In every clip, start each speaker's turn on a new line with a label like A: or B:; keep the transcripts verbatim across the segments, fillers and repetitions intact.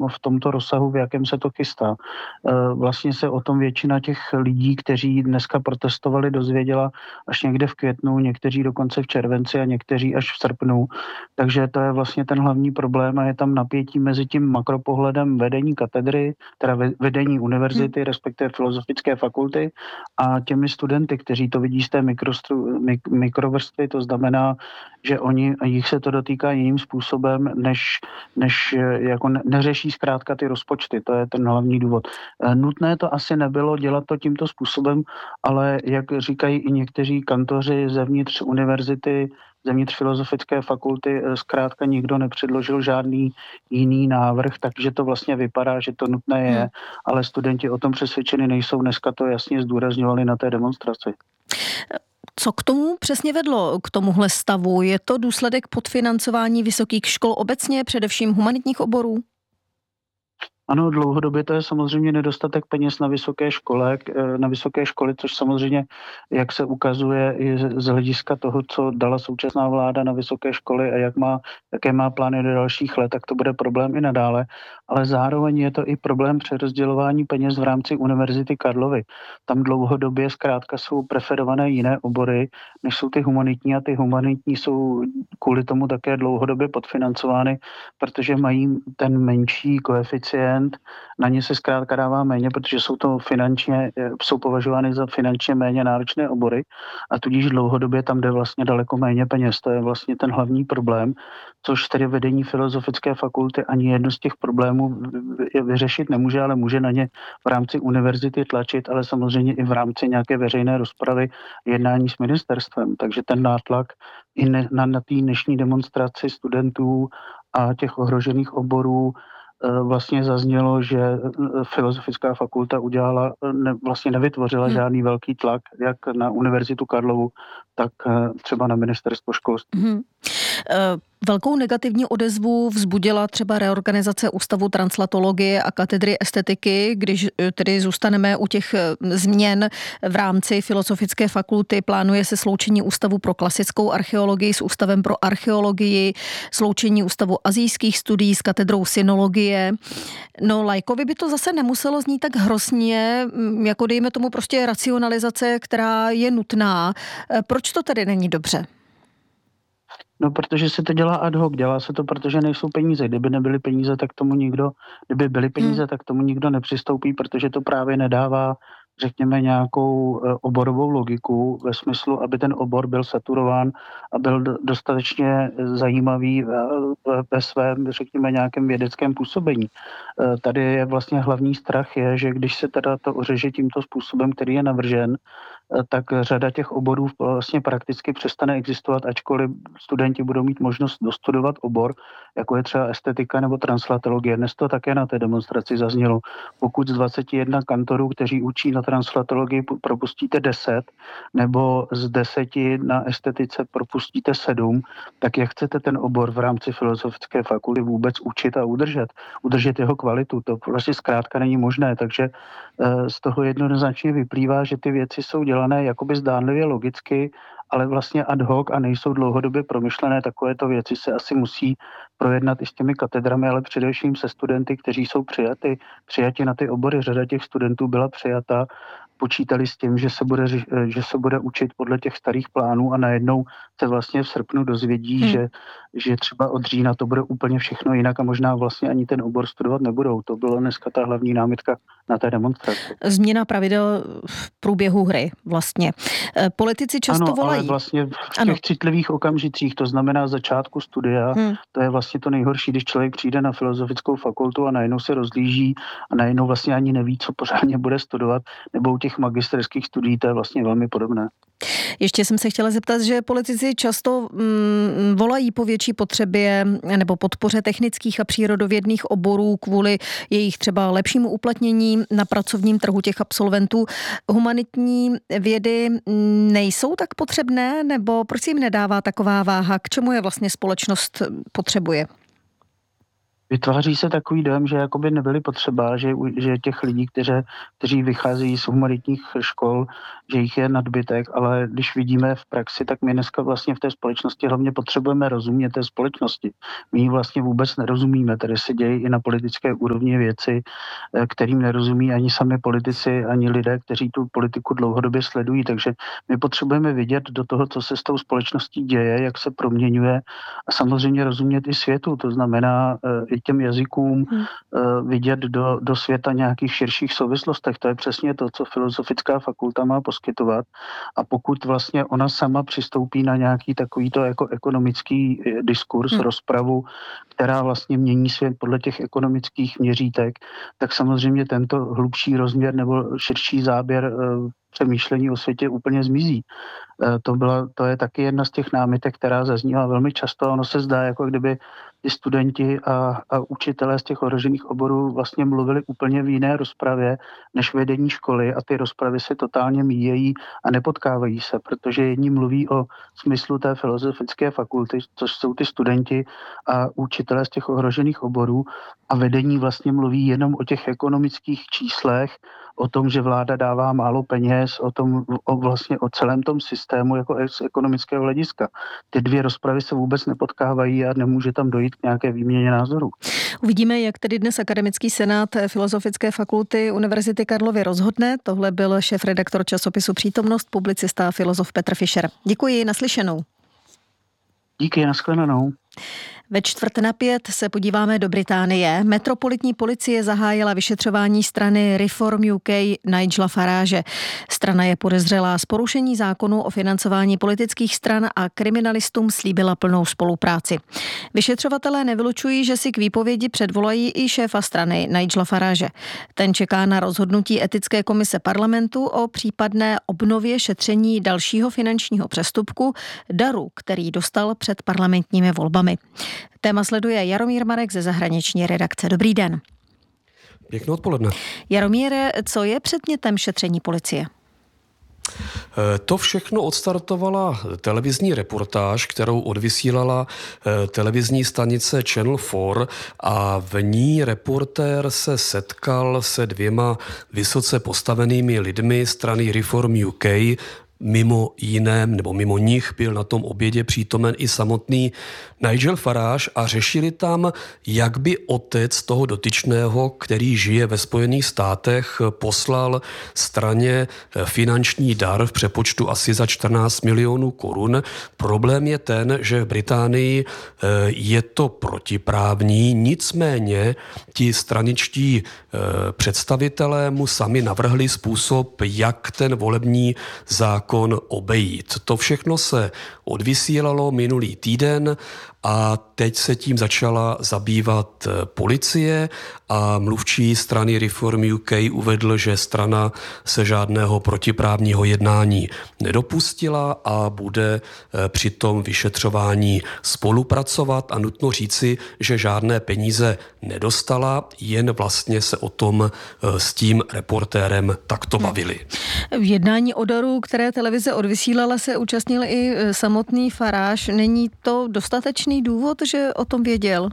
A: v tomto rozsahu, v jakém se to chystá. Vlastně se o tom většina těch lidí, kteří dneska protestovali, dozvěděla až někde v květnu, někteří dokonce v červenci a někteří až v srpnu. Takže to je vlastně ten hlavní problém a je tam napětí mezi tím makropohledem vedení katedry, teda vedení univerzity, respektive filozofické fakulty a těmi studenty, kteří to vidí z té mikrostru, mik, mikrovrstvy, to znamená, že oni, jich se to dotýká jiným způsobem, než, než jako ne, neřeší zkrátka ty rozpočty, to je ten hlavní důvod. Nutné to asi nebylo dělat to tímto způsobem, ale jak říkají i někteří kantoři zevnitř univerzity, zevnitř filozofické fakulty, zkrátka nikdo nepředložil žádný jiný návrh, takže to vlastně vypadá, že to nutné je, hmm. ale studenti o tom přesvědčeni nejsou, dneska to jasně zdůrazňovali na té demonstraci.
B: Co k tomu přesně vedlo, k tomuhle stavu? Je to důsledek podfinancování vysokých škol obecně, především humanitních oborů?
A: Ano, dlouhodobě to je samozřejmě nedostatek peněz na vysoké škole, na vysoké školy, což samozřejmě, jak se ukazuje i z hlediska toho, co dala současná vláda na vysoké školy a jak má, jaké má plány do dalších let, tak to bude problém i nadále. Ale zároveň je to i problém přerozdělování peněz v rámci Univerzity Karlovy. Tam dlouhodobě zkrátka jsou preferované jiné obory, než jsou ty humanitní a ty humanitní jsou kvůli tomu také dlouhodobě podfinancovány, protože mají ten menší koeficient, na ně se zkrátka dává méně, protože jsou to finančně, jsou považovány za finančně méně náročné obory a tudíž dlouhodobě tam jde vlastně daleko méně peněz. To je vlastně ten hlavní problém, což tedy vedení filozofické fakulty ani jedno z těch problémů vyřešit nemůže, ale může na ně v rámci univerzity tlačit, ale samozřejmě i v rámci nějaké veřejné rozpravy jednání s ministerstvem. Takže ten nátlak i na, na té dnešní demonstraci studentů a těch ohrožených oborů vlastně zaznělo, že filozofická fakulta udělala, ne, vlastně nevytvořila hmm. žádný velký tlak, jak na Univerzitu Karlovu, tak třeba na ministerstvo školství.
B: Hmm. Uh... Velkou negativní odezvu vzbudila třeba reorganizace Ústavu translatologie a katedry estetiky, když tedy zůstaneme u těch změn v rámci filozofické fakulty. Plánuje se sloučení Ústavu pro klasickou archeologii s Ústavem pro archeologii, sloučení Ústavu asijských studií s katedrou sinologie. No, laikovi by to zase nemuselo znít tak hrozně, jako dejme tomu prostě racionalizace, která je nutná. Proč to tedy není dobře?
A: No, protože se to dělá ad hoc, dělá se to, protože nejsou peníze. Kdyby nebyly peníze, tak tomu nikdo, kdyby byly peníze, hmm. tak tomu nikdo nepřistoupí, protože to právě nedává, řekněme, nějakou oborovou logiku ve smyslu, aby ten obor byl saturován a byl dostatečně zajímavý ve svém, řekněme, nějakém vědeckém působení. Tady je vlastně hlavní strach je, že když se teda to ořeže tímto způsobem, který je navržen, tak řada těch oborů vlastně prakticky přestane existovat, ačkoliv studenti budou mít možnost dostudovat obor, jako je třeba estetika nebo translatologie. Dnes to také na té demonstraci zaznělo. Pokud z dvacet jedna kantorů, kteří učí na translatologii, propustíte deset, nebo z deseti na estetice propustíte sedm, tak jak chcete ten obor v rámci filozofické fakulty vůbec učit a udržet? Udržet jeho kvalitu, to vlastně zkrátka není možné, takže z toho jednoznačně vyplývá, že ty věci jsou dělané jakoby zdánlivě logicky, ale vlastně ad hoc a nejsou dlouhodobě promyšlené. Takovéto věci se asi musí projednat i s těmi katedrami, ale především se studenty, kteří jsou přijati, přijati na ty obory. Řada těch studentů byla přijata, počítali s tím, že se bude, že se bude učit podle těch starých plánů a najednou se vlastně v srpnu dozvědí, hmm. že, že třeba od října to bude úplně všechno jinak a možná vlastně ani ten obor studovat nebudou. To bylo dneska ta hlavní námitka na té demonstraci.
B: Změna pravidel v průběhu hry vlastně. Politici často
A: ano,
B: volají.
A: Ale vlastně v těch ano. citlivých okamžicích, to znamená začátku studia, hmm. to je vlastně to nejhorší, když člověk přijde na filozofickou fakultu a najednou se rozlíží a najednou vlastně ani neví, co pořádně bude studovat, nebo u těch magisterských studií to je vlastně velmi podobné.
B: Ještě jsem se chtěla zeptat, že politici často mm, volají po větší potřebě nebo podpoře technických a přírodovědných oborů kvůli jejich třeba lepšímu uplatnění na pracovním trhu těch absolventů. Humanitní vědy nejsou tak potřebné, nebo proč jim nedává taková váha? K čemu je vlastně společnost potřebuje?
A: Vytváří se takový dojem, že jakoby nebyly potřeba, že, že těch lidí, kteří, kteří vycházejí z humanitních škol, že jich je nadbytek, ale když vidíme v praxi, tak my dneska vlastně v té společnosti hlavně potřebujeme rozumět té společnosti. My ji vlastně vůbec nerozumíme, tady se dějí i na politické úrovni věci, kterým nerozumí ani sami politici, ani lidé, kteří tu politiku dlouhodobě sledují, takže my potřebujeme vidět do toho, co se s tou společností děje, jak se proměňuje a samozřejmě rozumět i světu, to znamená i těm jazykům, hmm. vidět do, do světa nějakých širších souvislostech. To je přesně to, co Filozofická fakulta má poskytovat. A pokud vlastně ona sama přistoupí na nějaký takovýto jako ekonomický diskurs, hmm. rozpravu, která vlastně mění svět podle těch ekonomických měřítek, tak samozřejmě tento hlubší rozměr nebo širší záběr přemýšlení o světě úplně zmizí. To, byla, to je taky jedna z těch námitek, která zaznívá velmi často. Ono se zdá, jako kdyby ty studenti a, a učitelé z těch ohrožených oborů vlastně mluvili úplně v jiné rozpravě než vedení školy a ty rozpravy se totálně míjejí a nepotkávají se, protože jedni mluví o smyslu té filozofické fakulty, což jsou ty studenti a učitelé z těch ohrožených oborů a vedení vlastně mluví jenom o těch ekonomických číslech, o tom, že vláda dává málo peněz, o tom o vlastně o celém tom systému jako z ekonomického hlediska. Ty dvě rozpravy se vůbec nepotkávají a nemůže tam dojít k nějaké výměně názorů.
B: Uvidíme, jak tedy dnes akademický senát Filozofické fakulty Univerzity Karlovy rozhodne. Tohle byl šéfredaktor časopisu Přítomnost, publicista a filozof Petr Fischer. Děkuji, naslyšenou.
A: Díky, nashledanou.
B: Ve čtvrt na pět se podíváme do Británie. Metropolitní policie zahájila vyšetřování strany Reform U K Nigela Farage. Strana je podezřelá z porušení zákonu o financování politických stran a kriminalistům slíbila plnou spolupráci. Vyšetřovatelé nevylučují, že si k výpovědi předvolají i šéfa strany Nigela Farage. Ten čeká na rozhodnutí etické komise parlamentu o případné obnově šetření dalšího finančního přestupku, daru, který dostal před parlamentními volbami. Téma sleduje Jaromír Marek ze zahraniční redakce. Dobrý den.
C: Pěkné odpoledne.
B: Jaromíre, co je předmětem šetření policie?
C: To všechno odstartovala televizní reportáž, kterou odvysílala televizní stanice Channel čtyři a v ní reportér se setkal se dvěma vysoce postavenými lidmi strany Reform U K. Mimo jiném, nebo mimo nich byl na tom obědě přítomen i samotný Nigel Farage a řešili tam, jak by otec toho dotyčného, který žije ve Spojených státech, poslal straně finanční dar v přepočtu asi za čtrnáct milionů korun. Problém je ten, že v Británii je to protiprávní, nicméně ti straničtí představitelé mu sami navrhli způsob, jak ten volební zákon obejít. To všechno se odvysílalo minulý týden a teď se tím začala zabývat policie a mluvčí strany Reform U K uvedl, že strana se žádného protiprávního jednání nedopustila a bude při tom vyšetřování spolupracovat a nutno říci, že žádné peníze nedostala, jen vlastně se o tom s tím reportérem takto bavili.
B: V jednání o daru, které televize odvysílala, se účastnil i samotný Farage. Není to dostatečný důvod, že o tom věděl?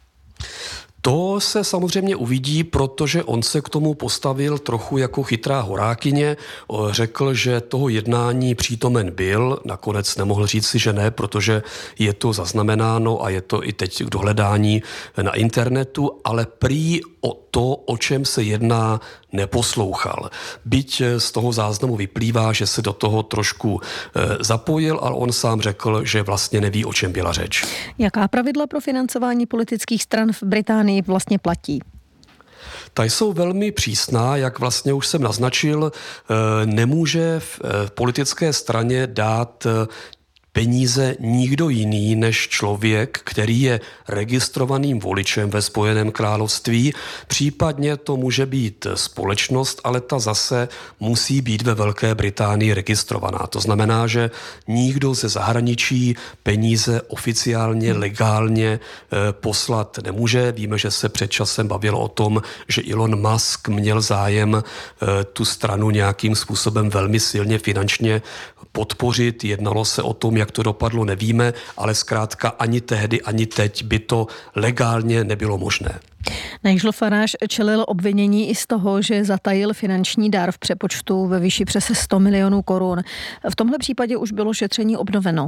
C: To se samozřejmě uvidí, protože on se k tomu postavil trochu jako chytrá horákyně. Řekl, že toho jednání přítomen byl, nakonec nemohl říct si, že ne, protože je to zaznamenáno a je to i teď k dohledání na internetu, ale prý o to, o čem se jedná, neposlouchal. Byť z toho záznamu vyplývá, že se do toho trošku zapojil, ale on sám řekl, že vlastně neví, o čem byla řeč.
B: Jaká pravidla pro financování politických stran v Británii vlastně platí?
C: Ta jsou velmi přísná, jak vlastně už jsem naznačil, nemůže v politické straně dát peníze nikdo jiný než člověk, který je registrovaným voličem ve Spojeném království. Případně to může být společnost, ale ta zase musí být ve Velké Británii registrovaná. To znamená, že nikdo ze zahraničí peníze oficiálně, legálně poslat nemůže. Víme, že se před časem bavilo o tom, že Elon Musk měl zájem tu stranu nějakým způsobem velmi silně finančně podpořit. Jednalo se o tom, jak to dopadlo, nevíme, ale zkrátka ani tehdy, ani teď by to legálně nebylo možné.
B: Nigel Farage čelil obvinění i z toho, že zatajil finanční dar v přepočtu ve výši přes sto milionů korun. V tomhle případě už bylo šetření obnoveno.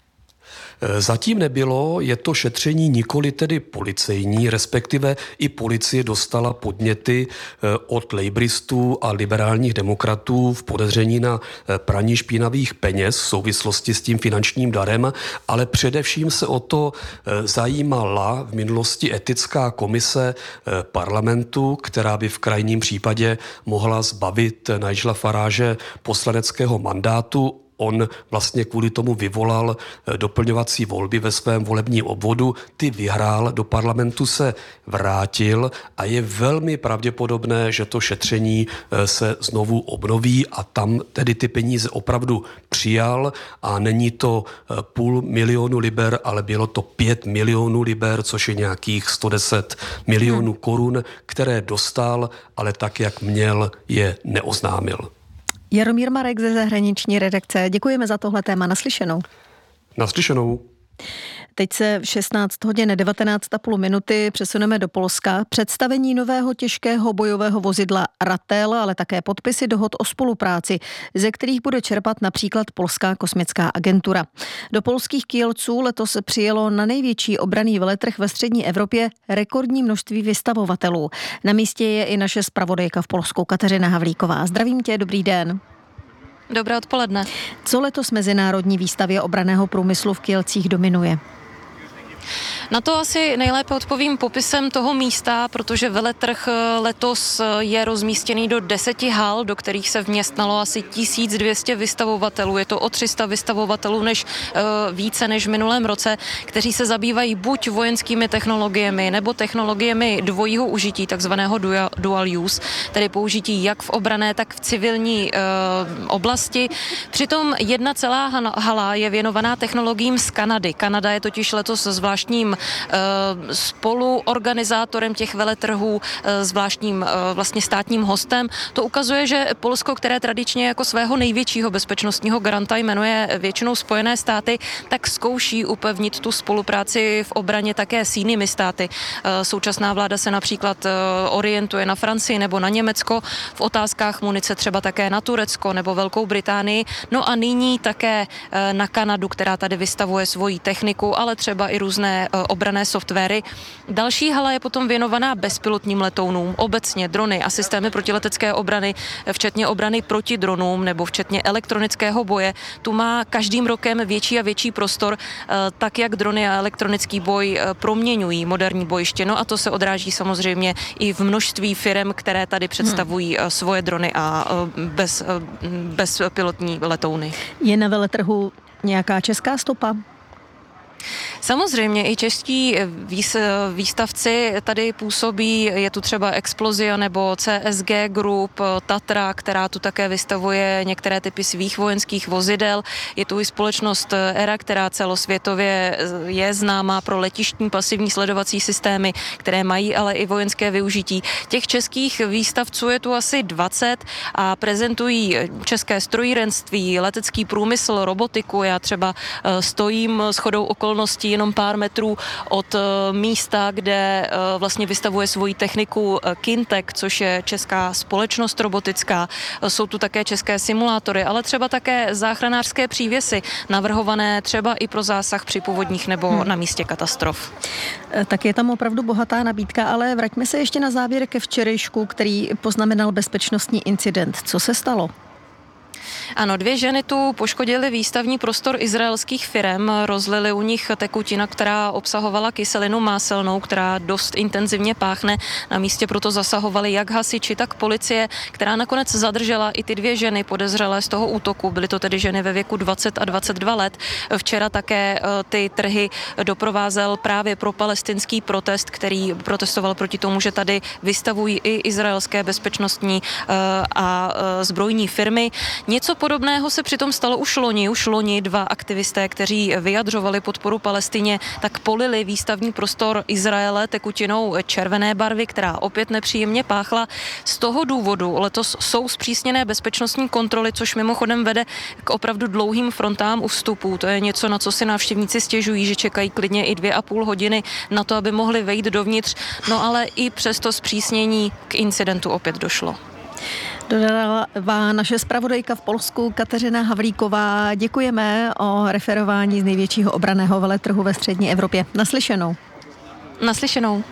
C: Zatím nebylo, je to šetření nikoli tedy policejní, respektive i policie dostala podněty od lejbristů a liberálních demokratů v podezření na praní špinavých peněz v souvislosti s tím finančním darem, ale především se o to zajímala v minulosti etická komise parlamentu, která by v krajním případě mohla zbavit Nigela Farage poslaneckého mandátu. On vlastně kvůli tomu vyvolal doplňovací volby ve svém volebním obvodu, ty vyhrál, do parlamentu se vrátil a je velmi pravděpodobné, že to šetření se znovu obnoví a tam tedy ty peníze opravdu přijal a není to půl milionu liber, ale bylo to pět milionů liber, což je nějakých sto deset milionů korun, které dostal, ale tak, jak měl, je neoznámil.
B: Jaromír Marek ze zahraniční redakce. Děkujeme za tohle téma. Naslyšenou.
C: Naslyšenou.
B: Teď se v šestnáct hodin devatenáct a půl minuty přesuneme do Polska. Představení nového těžkého bojového vozidla Ratel, ale také podpisy dohod o spolupráci, ze kterých bude čerpat například Polská kosmická agentura. Do polských Kielců letos přijelo na největší obranný veletrh ve střední Evropě rekordní množství vystavovatelů. Na místě je i naše zpravodajka v Polsku Kateřina Havlíková. Zdravím tě, dobrý den.
D: Dobré odpoledne.
B: Co letos mezinárodní výstavě obranného průmyslu v Kielcích dominuje?
D: Na to asi nejlépe odpovím popisem toho místa, protože veletrh letos je rozmístěný do deseti hal, do kterých se vměstnalo asi tisíc dvě stě vystavovatelů. Je to o tři sta vystavovatelů než, více než v minulém roce, kteří se zabývají buď vojenskými technologiemi nebo technologiemi dvojího užití, takzvaného dual use, tedy použití jak v obranné, tak v civilní oblasti. Přitom jedna celá hala je věnovaná technologiím z Kanady. Kanada je totiž letos zvláštním spoluorganizátorem těch veletrhů, zvláštním vlastně státním hostem. To ukazuje, že Polsko, které tradičně jako svého největšího bezpečnostního garanta jmenuje většinou Spojené státy, tak zkouší upevnit tu spolupráci v obraně také s jinými státy. Současná vláda se například orientuje na Francii nebo na Německo, v otázkách munice třeba také na Turecko nebo Velkou Británii, no a nyní také na Kanadu, která tady vystavuje svoji techniku, ale třeba i různé obranné softwary. Další hala je potom věnovaná bezpilotním letounům, obecně drony a systémy protiletecké obrany, včetně obrany proti dronům nebo včetně elektronického boje. Tu má každým rokem větší a větší prostor, tak jak drony a elektronický boj proměňují moderní bojiště. No a to se odráží samozřejmě i v množství firem, které tady představují hmm. svoje drony a bez, bezpilotní letouny.
B: Je na veletrhu nějaká česká stopa?
D: Samozřejmě i čeští výstavci tady působí, je tu třeba Explosia nebo C S G Group, Tatra, která tu také vystavuje některé typy svých vojenských vozidel. Je tu i společnost E R A, která celosvětově je známá pro letištní pasivní sledovací systémy, které mají ale i vojenské využití. Těch českých výstavců je tu asi dvacet a prezentují české strojírenství, letecký průmysl, robotiku. Já třeba stojím shodou okolností jenom pár metrů od místa, kde vlastně vystavuje svoji techniku Kintek, což je česká společnost robotická. Jsou tu také české simulátory, ale třeba také záchranářské přívěsy, navrhované třeba i pro zásah při povodních nebo hmm. na místě katastrof.
B: Tak je tam opravdu bohatá nabídka, ale vraťme se ještě na závěr ke včerejšku, který poznamenal bezpečnostní incident. Co se stalo?
D: Ano, dvě ženy tu poškodily výstavní prostor izraelských firem, rozlili u nich tekutinu, která obsahovala kyselinu máselnou, která dost intenzivně páchne. Na místě proto zasahovali jak hasiči, tak policie, která nakonec zadržela i ty dvě ženy podezřelé z toho útoku. Byly to tedy ženy ve věku dvacet a dvacet dva let. Včera také ty trhy doprovázel právě propalestinský protest, který protestoval proti tomu, že tady vystavují i izraelské bezpečnostní a zbrojní firmy. Něco podobného se přitom stalo už loni. Už loni dva aktivisté, kteří vyjadřovali podporu Palestině, tak polili výstavní prostor Izraele tekutinou červené barvy, která opět nepříjemně páchla. Z toho důvodu letos jsou zpřísněné bezpečnostní kontroly, což mimochodem vede k opravdu dlouhým frontám u vstupů. To je něco, na co si návštěvníci stěžují, že čekají klidně i dvě a půl hodiny na to, aby mohli vejít dovnitř. No ale i přes to zpřísnění k incidentu opět došlo.
B: Dodala naše zpravodajka v Polsku Kateřina Havlíková. Děkujeme o referování z největšího obranného veletrhu ve střední Evropě. Naslyšenou.
D: Naslyšenou.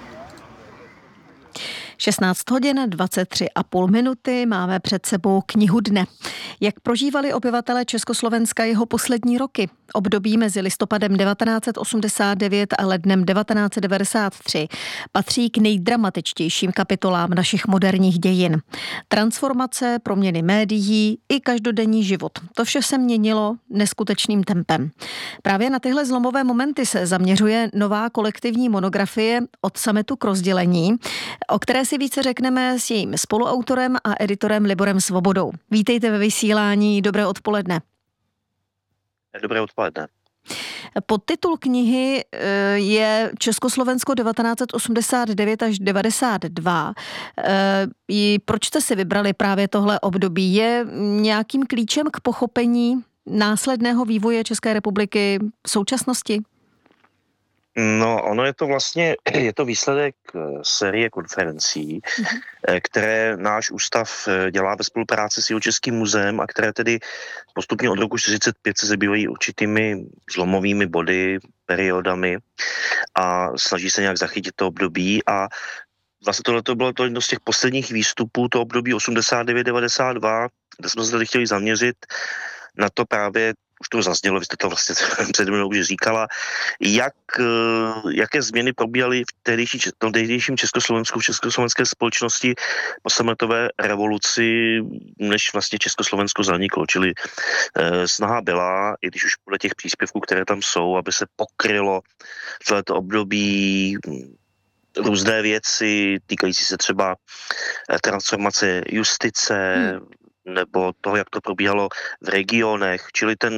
B: šestnáct hodin dvacet tři a půl minuty, máme před sebou knihu dne. Jak prožívali obyvatelé Československa jeho poslední roky? Období mezi listopadem devatenáct set osmdesát devět a lednem devatenáct set devadesát tři patří k nejdramatičtějším kapitolám našich moderních dějin. Transformace, proměny médií i každodenní život. To vše se měnilo neskutečným tempem. Právě na tyhle zlomové momenty se zaměřuje nová kolektivní monografie Od sametu k rozdělení, o které si více řekneme s jejím spoluautorem a editorem Liborem Svobodou. Vítejte ve vysílání, dobré odpoledne.
E: Dobré odpoledne.
B: Podtitul knihy je Československo devatenáct set osmdesát devět až devadesát dva. Proč jste si vybrali právě tohle období? Je nějakým klíčem k pochopení následného vývoje České republiky v současnosti?
E: No, ono je to vlastně, je to výsledek série konferencí, které náš ústav dělá ve spolupráci s Jihočeským muzeem a které tedy postupně od roku čtyřicet pět se zabývají určitými zlomovými body, periodami a snaží se nějak zachytit to období a vlastně tohle to bylo to jedno z těch posledních výstupů, to období osmdesát devět devadesát dva, kde jsme se tady chtěli zaměřit na to právě, už to zaznělo, vy jste to vlastně před mnou už říkala, jak, jaké změny probíhaly v tehdejší, v tehdejším Československu, v československé společnosti po sametové revoluci, než vlastně Československo zaniklo. Čili eh, snaha byla, i když už podle těch příspěvků, které tam jsou, aby se pokrylo celé to období různé věci, týkající se třeba transformace justice, hmm. nebo toho, jak to probíhalo v regionech, čili ten,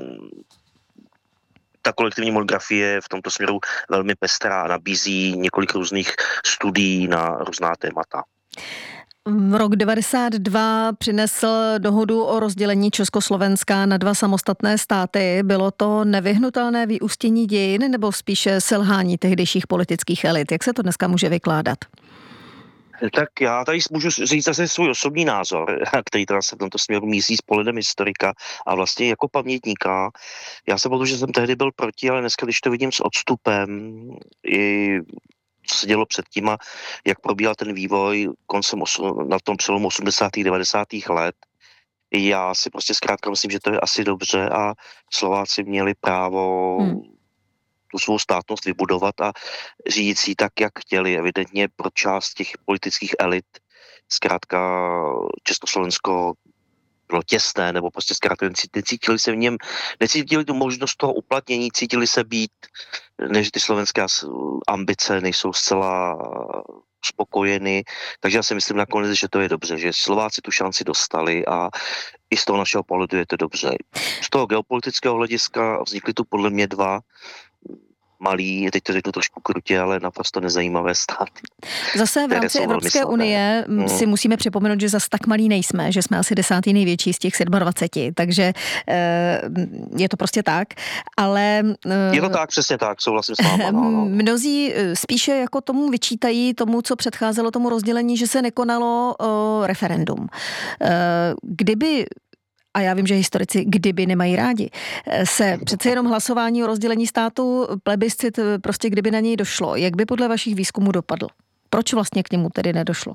E: ta kolektivní monografie je v tomto směru velmi pestrá a nabízí několik různých studií na různá témata.
B: Rok devadesát dva přinesl dohodu o rozdělení Československa na dva samostatné státy. Bylo to nevyhnutelné vyústění dějin nebo spíše selhání tehdejších politických elit? Jak se to dneska může vykládat?
E: Tak já tady můžu říct zase svůj osobní názor, který teda se v tomto směru mísí s pohledem historika a vlastně jako pamětníka. Já jsem byl, že jsem tehdy byl proti, ale dneska, když to vidím s odstupem, i co se dělo předtím a jak probíhal ten vývoj koncem osm, na tom přelomu osmdesátých devadesátých let, já si prostě zkrátka myslím, že to je asi dobře a Slováci měli právo hmm. tu svou státnost vybudovat a řídit si tak, jak chtěli. Evidentně pro část těch politických elit zkrátka Československo bylo těsné, nebo prostě zkrátka necítili se v něm, necítili tu možnost toho uplatnění, cítili se být, než ty slovenské ambice nejsou zcela spokojeny. Takže já si myslím nakonec, že to je dobře, že Slováci tu šanci dostali a i z toho našeho pohledu je to dobře. Z toho geopolitického hlediska vznikly tu podle mě dva malý, teď to řeknu trošku krutě, ale naprosto nezajímavé státy.
B: Zase v rámci Evropské unie mm. si musíme připomenout, že zase tak malí nejsme, že jsme asi desátý největší z těch dvaceti sedmi, takže je to prostě tak, ale...
E: Je to tak, přesně tak, souhlasím s váma. No, no.
B: Mnozí spíše jako tomu vyčítají tomu, co předcházelo tomu rozdělení, že se nekonalo referendum. Kdyby a já vím, že historici kdyby nemají rádi, se přece jenom hlasování o rozdělení státu, plebiscit, prostě kdyby na něj došlo, jak by podle vašich výzkumů dopadl? Proč vlastně k němu tedy nedošlo?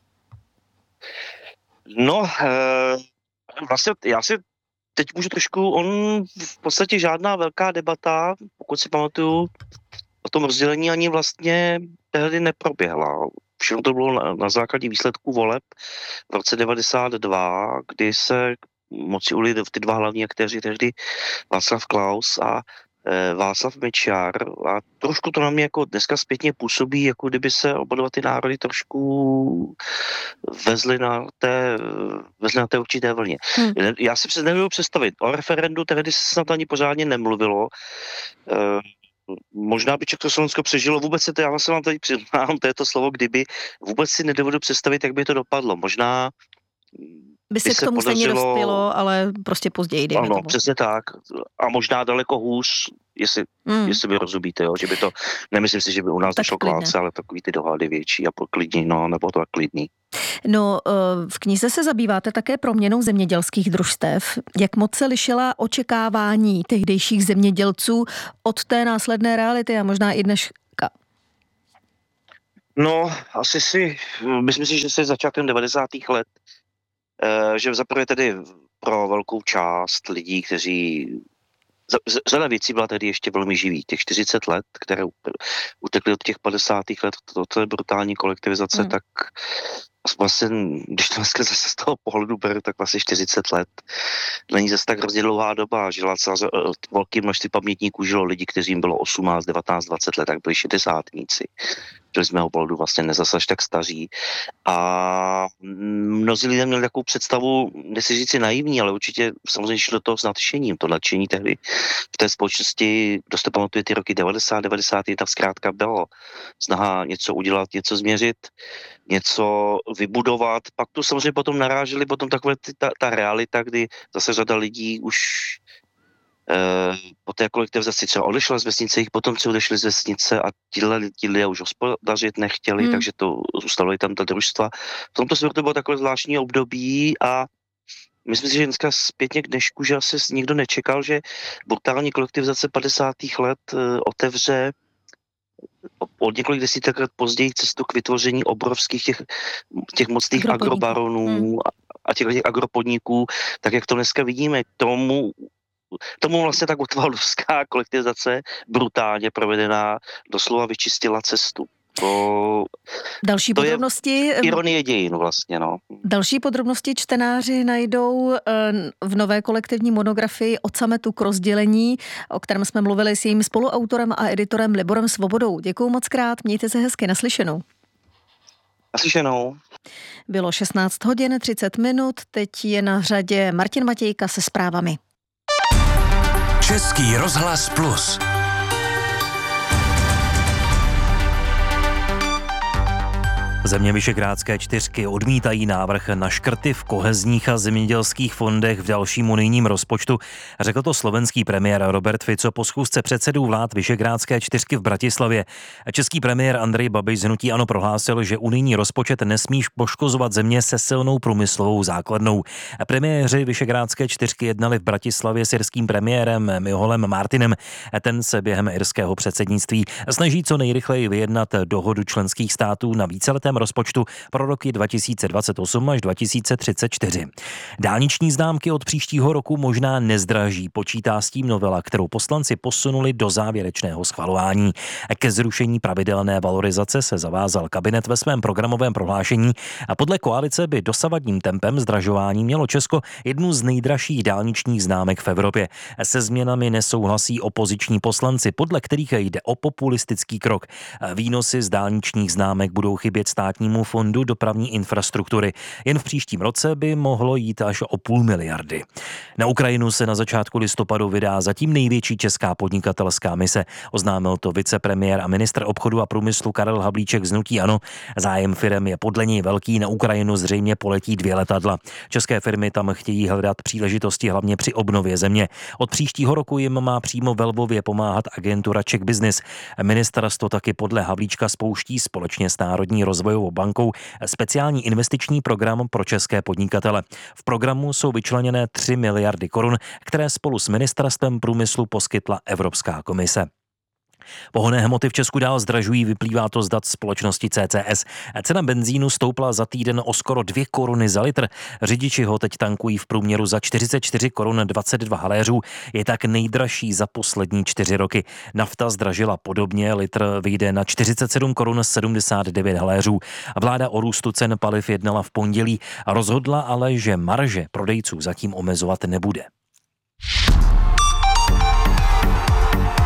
E: No, vlastně já si teď můžu trošku, on v podstatě žádná velká debata, pokud si pamatuju, o tom rozdělení ani vlastně tehdy neproběhla. Všechno to bylo na, na základě výsledků voleb v roce devadesát dva, kdy se moci ujeli ty dva hlavní aktéři, tehdy Václav Klaus a Václav Mečiar a trošku to na mě jako dneska zpětně působí, jako kdyby se oba dva ty národy trošku vezli na té, vezli na té určité vlně. Hmm. Já si přes nevěděl představit, o referendu tehdy se snad ani pořádně nemluvilo. E, možná by Československo přežilo, vůbec se to, já se vám tady přiznám, to je to slovo kdyby, vůbec si nedovedu představit, jak by to dopadlo. Možná
B: by se by k tomu podařilo... stejně dospělo, ale prostě později.
E: Ano,
B: tomu.
E: Přesně tak. A možná daleko hůř, jestli, mm. jestli by rozumíte, jo, že by to, nemyslím si, že by u nás došlo k válce, ale takový ty dohady větší a poklidní, no, nebo to klidný.
B: No, v knize se zabýváte také proměnou zemědělských družstev. Jak moc se lišila očekávání tehdejších zemědělců od té následné reality a možná i dneška?
E: No, asi si, myslím si, že se začátkem devadesátých let že zaprvé tedy pro velkou část lidí, kteří řada věcí byla tedy ještě velmi živý. Těch čtyřicet let, které utekly od těch padesátých let, to je brutální kolektivizace, hmm. tak vlastně, když to dneska zase z toho pohledu beru, tak vlastně čtyřicet let není zase tak hrozně dlouhá doba. Žila celá velké množství pamětníků, žilo lidi, kteří jim bylo osmnáct, devatenáct, dvacet let, tak byli šedesátníci. Byli z mého pohledu vlastně nezase až tak staří. A mnozí lidé měli takovou představu, nechci říct si naivní, ale určitě samozřejmě šlo do toho s nadšením. To nadšení tehdy v té společnosti, kdo se pamatuje ty roky devadesát, devadesát jedna, zkrátka bylo snaha něco udělat, něco změřit, něco vybudovat. Pak tu samozřejmě potom naráželi potom takové ty, ta, ta realita, kdy zase řada lidí už eh, po té kolektivizaci třeba odešla z vesnice, jich potomci odešli z vesnice a ti lidé už hospodařit nechtěli, hmm. takže to zůstalo i tam ta družstva. V tomto světě to bylo takové zvláštní období a myslím si, že dneska zpětně k dnešku, že asi nikdo nečekal, že brutální kolektivizace padesátých let eh, otevře od několik desítek let později cestu k vytvoření obrovských těch, těch mocných agrobaronů hmm. a těch, těch agropodniků, tak jak to dneska vidíme, tomu, tomu vlastně tak utvalovská kolektivizace brutálně provedená doslova vyčistila cestu. To,
B: další
E: to
B: podrobnosti
E: je ironie dějin vlastně, no.
B: Další podrobnosti čtenáři najdou v nové kolektivní monografii Od sametu k rozdělení, o kterém jsme mluvili s jejím spoluautorem a editorem Liborem Svobodou. Děkuju moc krát, mějte se hezky, naslyšenou.
E: Naslyšenou.
B: Bylo šestnáct hodin třicet minut, teď je na řadě Martin Matějka se zprávami.
F: Český rozhlas Plus. Země Visegrádské čtyřky odmítají návrh na škrty v kohezních a zemědělských fondech v dalším unijním rozpočtu. Řekl to slovenský premiér Robert Fico po schůzce předsedů vlád Visegrádské čtyřky v Bratislavě. Český premiér Andrej Babiš z hnutí ANO prohlásil, že unijní rozpočet nesmí poškozovat země se silnou průmyslovou základnou. Premiéři Visegrádské čtyřky jednali v Bratislavě s irským premiérem Miholem Martinem. Ten se během irského předsednictví snaží co nejrychleji vyjednat dohodu členských států na víceletém rozpočtu pro roky dva tisíce dvacet osm až dva tisíce třicet čtyři. Dálniční známky od příštího roku možná nezdraží, počítá s tím novela, kterou poslanci posunuli do závěrečného schvalování. Ke zrušení pravidelné valorizace se zavázal kabinet ve svém programovém prohlášení a podle koalice by dosavadním tempem zdražování mělo Česko jednu z nejdražších dálničních známek v Evropě. Se změnami nesouhlasí opoziční poslanci, podle kterých jde o populistický krok. Výnosy z dálničních známek budou chybět státnímu fondu dopravní infrastruktury. Jen v příštím roce by mohlo jít až o půl miliardy. Na Ukrajinu se na začátku listopadu vydá zatím největší česká podnikatelská mise. Oznámil to vicepremiér a ministr obchodu a průmyslu Karel Havlíček z hnutí ANO. Zájem firem je podle něj velký, na Ukrajinu zřejmě poletí dvě letadla. České firmy tam chtějí hledat příležitosti hlavně při obnově země. Od příštího roku jim má přímo ve Lvově pomáhat agentura Czech Business. Ministerstvo taky podle Havlíčka spouští společně s Národní rozvojovou bankou speciální investiční program pro české podnikatele. V programu jsou vyčleněné tři miliardy korun, které spolu s ministerstvem průmyslu poskytla Evropská komise. Pohonné hmoty v Česku dál zdražují, vyplývá to z dat společnosti C C S. Cena benzínu stoupla za týden o skoro dvě koruny za litr. Řidiči ho teď tankují v průměru za čtyřicet čtyři korun dvacet dva haléřů. Je tak nejdražší za poslední čtyři roky. Nafta zdražila podobně, litr vyjde na čtyřicet sedm korun sedmdesát devět haléřů. Vláda o růstu cen paliv jednala v pondělí a rozhodla ale, že marže prodejců zatím omezovat nebude.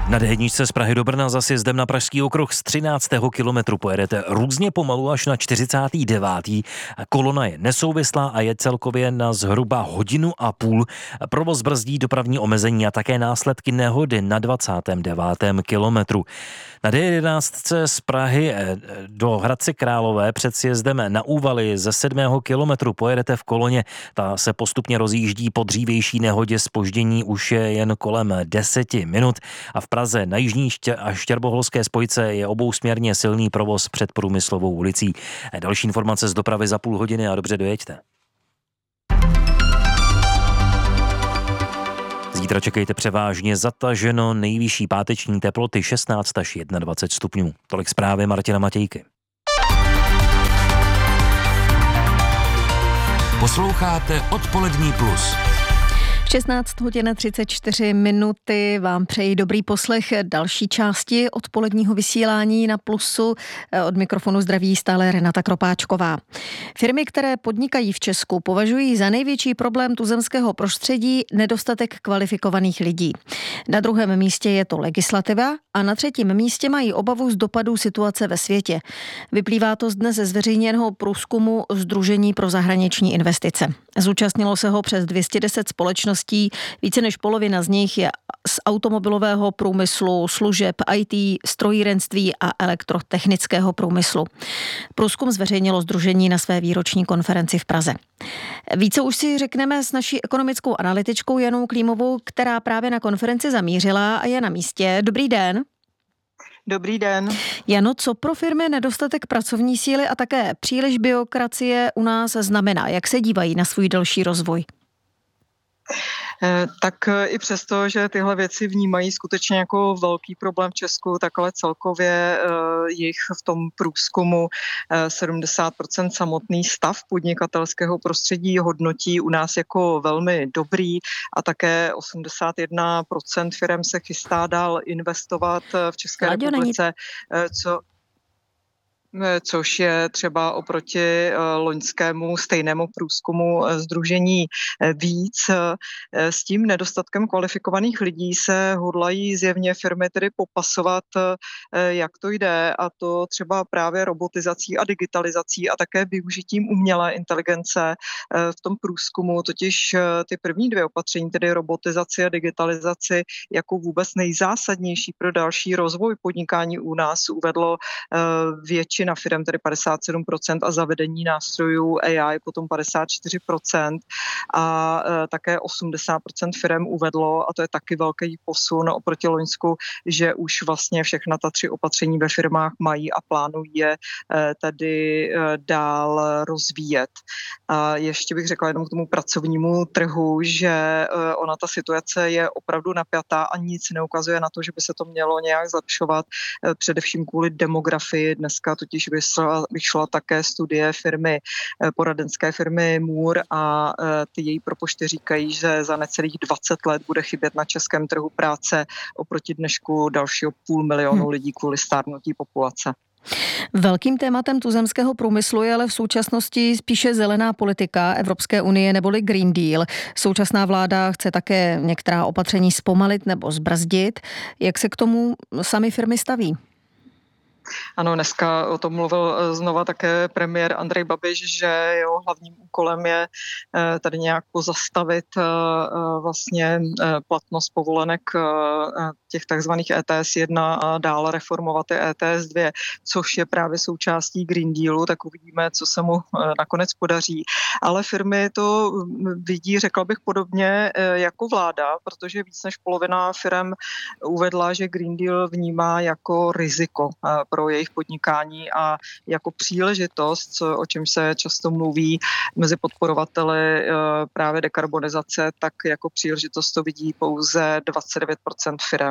F: Na dé jedničce z Prahy do Brna za sjezdem na Pražský okruh z třináctého kilometru pojedete různě pomalu až na čtyřicátý devátý Kolona je nesouvislá a je celkově na zhruba hodinu a půl. Provoz brzdí dopravní omezení a také následky nehody na dvacátém devátém kilometru. Na dé jedenáct z Prahy do Hradce Králové před sjezdem na Úvaly ze sedmého kilometru pojedete v koloně. Ta se postupně rozjíždí po dřívější nehodě, zpoždění už je jen kolem deseti minut a v Praze na jižní a štěrboholské spojce je obousměrně silný provoz před Průmyslovou ulicí. Další informace z dopravy za půl hodiny a dobře dojeďte. Zítra čekejte převážně zataženo, nejvyšší páteční teploty šestnáct až dvacet jedna stupňů. Tolik zprávy Martina Matějky.
G: Posloucháte Odpolední plus.
B: šestnáct hodin třicet čtyři minuty vám přeji dobrý poslech další části odpoledního vysílání na Plusu. Od mikrofonu zdraví stále Renata Kropáčková. Firmy, které podnikají v Česku, považují za největší problém tuzemského prostředí nedostatek kvalifikovaných lidí. Na druhém místě je to legislativa a na třetím místě mají obavu z dopadů situace ve světě. Vyplývá to z dnes zveřejněného průzkumu Sdružení pro zahraniční investice. Zúčastnilo se ho přes dvě stě deset společností, více než polovina z nich je z automobilového průmyslu, služeb, í té, strojírenství a elektrotechnického průmyslu. Průzkum zveřejnilo sdružení na své výroční konferenci v Praze. Více už si řekneme s naší ekonomickou analytičkou Janou Klímovou, která právě na konferenci zamířila a je na místě. Dobrý den.
H: Dobrý den.
B: Jano, co pro firmy nedostatek pracovní síly a také příliš byrokracie u nás znamená? Jak se dívají na svůj další rozvoj?
H: Tak i přesto, že tyhle věci vnímají skutečně jako velký problém v Česku, tak ale celkově jich v tom průzkumu sedmdesát procent samotný stav podnikatelského prostředí hodnotí u nás jako velmi dobrý a také osmdesát jedna procent firem se chystá dál investovat v České
B: Láďo,
H: republice, co... což je třeba oproti loňskému stejnému průzkumu sdružení víc. S tím nedostatkem kvalifikovaných lidí se hodlají zjevně firmy tedy popasovat, jak to jde, a to třeba právě robotizací a digitalizací a také využitím umělé inteligence. V tom průzkumu totiž ty první dvě opatření, tedy robotizaci a digitalizaci, jako vůbec nejzásadnější pro další rozvoj podnikání u nás uvedlo větší na firem, tedy padesát sedm procent, a zavedení nástrojů á í potom padesát čtyři procent a e, také osmdesát procent firem uvedlo, a to je taky velký posun oproti loňsku, že už vlastně všechna ta tři opatření ve firmách mají a plánují je e, tedy e, dál rozvíjet. A ještě bych řekla jenom k tomu pracovnímu trhu, že e, ona ta situace je opravdu napjatá a nic neukazuje na to, že by se to mělo nějak zlepšovat, e, především kvůli demografii. Dneska totiž vyšla, vyšla také studie firmy, poradenské firmy Moore a ty její propočty říkají, že za necelých dvacet let bude chybět na českém trhu práce oproti dnešku dalšího půl milionu hmm. lidí kvůli stárnutí populace.
B: Velkým tématem tuzemského průmyslu je ale v současnosti spíše zelená politika Evropské unie neboli Green Deal. Současná vláda chce také některá opatření zpomalit nebo zbrzdit. Jak se k tomu sami firmy staví?
H: Ano, dneska o tom mluvil znova také premiér Andrej Babiš, že jeho hlavním úkolem je tady nějak pozastavit vlastně platnost povolenek těch takzvaných é té es jedna a dále reformovat ty é té es dva, což je právě součástí Green Dealu, tak uvidíme, co se mu nakonec podaří. Ale firmy to vidí, řekla bych, podobně jako vláda, protože víc než polovina firm uvedla, že Green Deal vnímá jako riziko pro jejich podnikání a jako příležitost, o čem se často mluví mezi podporovateli právě dekarbonizace, tak jako příležitost to vidí pouze dvacet devět procent firem.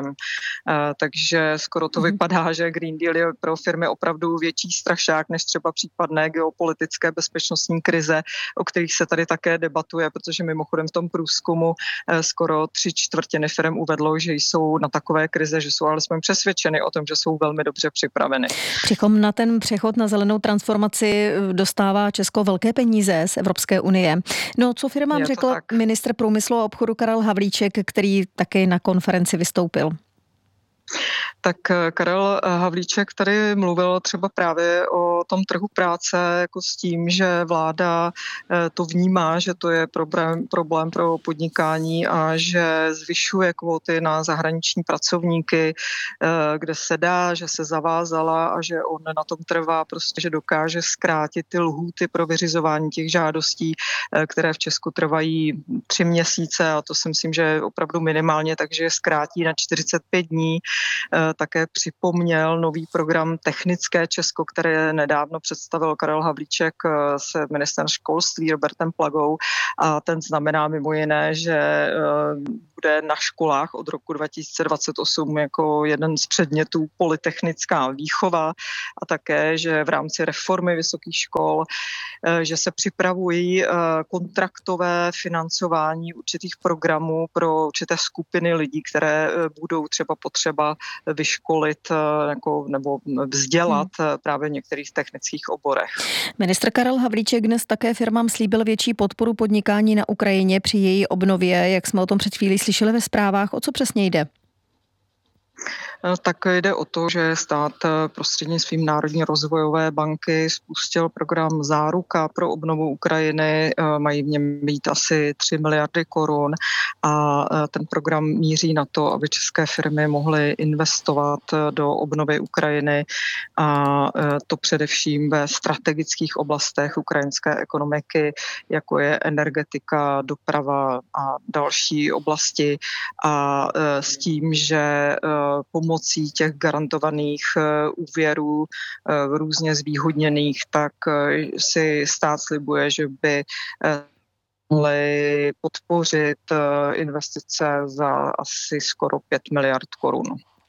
H: Takže skoro to vypadá, že Green Deal je pro firmy opravdu větší strašák než třeba případné geopolitické bezpečnostní krize, o kterých se tady také debatuje, protože mimochodem v tom průzkumu skoro tři čtvrtiny firm uvedlo, že jsou na takové krize, že jsou alespoň přesvědčeny o tom, že jsou velmi dobře připraveny.
B: Přitom na ten přechod na zelenou transformaci dostává Česko velké peníze z Evropské unie. No, co firmám řekl tak ministr průmyslu a obchodu Karel Havlíček, který taky na konferenci vystoupil?
H: Tak Karel Havlíček tady mluvil třeba právě o tom trhu práce jako s tím, že vláda to vnímá, že to je problém, problém pro podnikání a že zvyšuje kvóty na zahraniční pracovníky, kde se dá, že se zavázala a že on na tom trvá, prostě, že dokáže zkrátit ty lhůty pro vyřizování těch žádostí, které v Česku trvají tři měsíce a to si myslím, že je opravdu minimálně, takže je zkrátí na čtyřicet pět dní. Také připomněl nový program Technické Česko, které nedávno představil Karel Havlíček s ministrem školství Robertem Plagou a ten znamená mimo jiné, že bude na školách od roku dva tisíce dvacet osm jako jeden z předmětů polytechnická výchova a také, že v rámci reformy vysokých škol, že se připravují kontraktové financování určitých programů pro určité skupiny lidí, které budou třeba potřeba vyškolit jako, nebo vzdělat hmm. právě v některých technických oborech.
B: Ministr Karel Havlíček dnes také firmám slíbil větší podporu podnikání na Ukrajině při její obnově, jak jsme o tom před chvílí slyšeli ve zprávách. O co přesně jde?
H: Tak jde o to, že stát prostřednictvím Národní rozvojové banky spustil program Záruka pro obnovu Ukrajiny. Mají v něm být asi tři miliardy korun a ten program míří na to, aby české firmy mohly investovat do obnovy Ukrajiny a to především ve strategických oblastech ukrajinské ekonomiky, jako je energetika, doprava a další oblasti a s tím, že pomocí těch garantovaných úvěrů různě zvýhodněných, tak si stát slibuje, že by mohli podpořit investice za asi skoro pět miliard korun.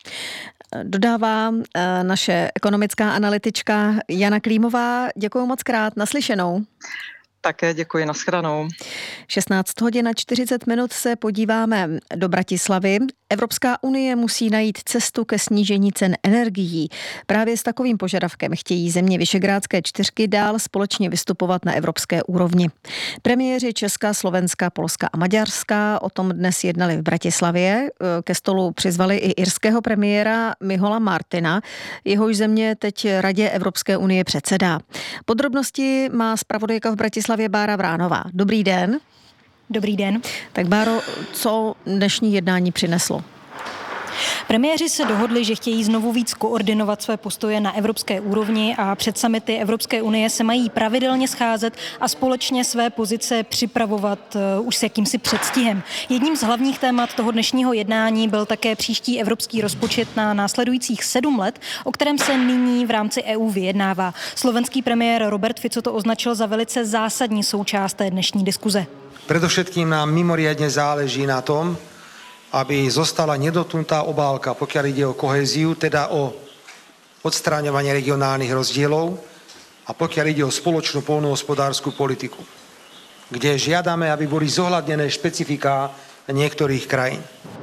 B: Dodává naše ekonomická analytička Jana Klímová. Děkuji moc krát, naslyšenou.
H: Také děkuji, nashledanou.
B: šestnáct hodin a čtyřicet minut se podíváme do Bratislavy. Evropská unie musí najít cestu ke snížení cen energií. Právě s takovým požadavkem chtějí země Visegrádské čtyřky dál společně vystupovat na evropské úrovni. Premiéři Česka, Slovenska, Polska a Maďarska o tom dnes jednali v Bratislavě. Ke stolu přizvali i irského premiéra Michaela Martina. Jehož země teď Radě Evropské unie předsedá. Podrobnosti má zpravodajka v Bratislavě Bára Vránová. Dobrý den.
I: Dobrý den.
B: Tak Báro, co dnešní jednání přineslo?
I: Premiéři se dohodli, že chtějí znovu víc koordinovat své postoje na evropské úrovni a před summity Evropské unie se mají pravidelně scházet a společně své pozice připravovat uh, už s jakýmsi předstihem. Jedním z hlavních témat toho dnešního jednání byl také příští evropský rozpočet na následujících sedm let, o kterém se nyní v rámci E U vyjednává. Slovenský premiér Robert Fico to označil za velice zásadní součást té dnešní diskuze.
J: Predovšetkým nám mimoriadne záleží na tom, aby zostala nedotknutá obálka, pokiaľ ide o kohéziu, teda o odstráňovanie regionálnych rozdielov a pokiaľ ide o spoločnú poľnohospodársku politiku, kde žiadame, aby boli zohľadnené špecifiká niektorých krajín.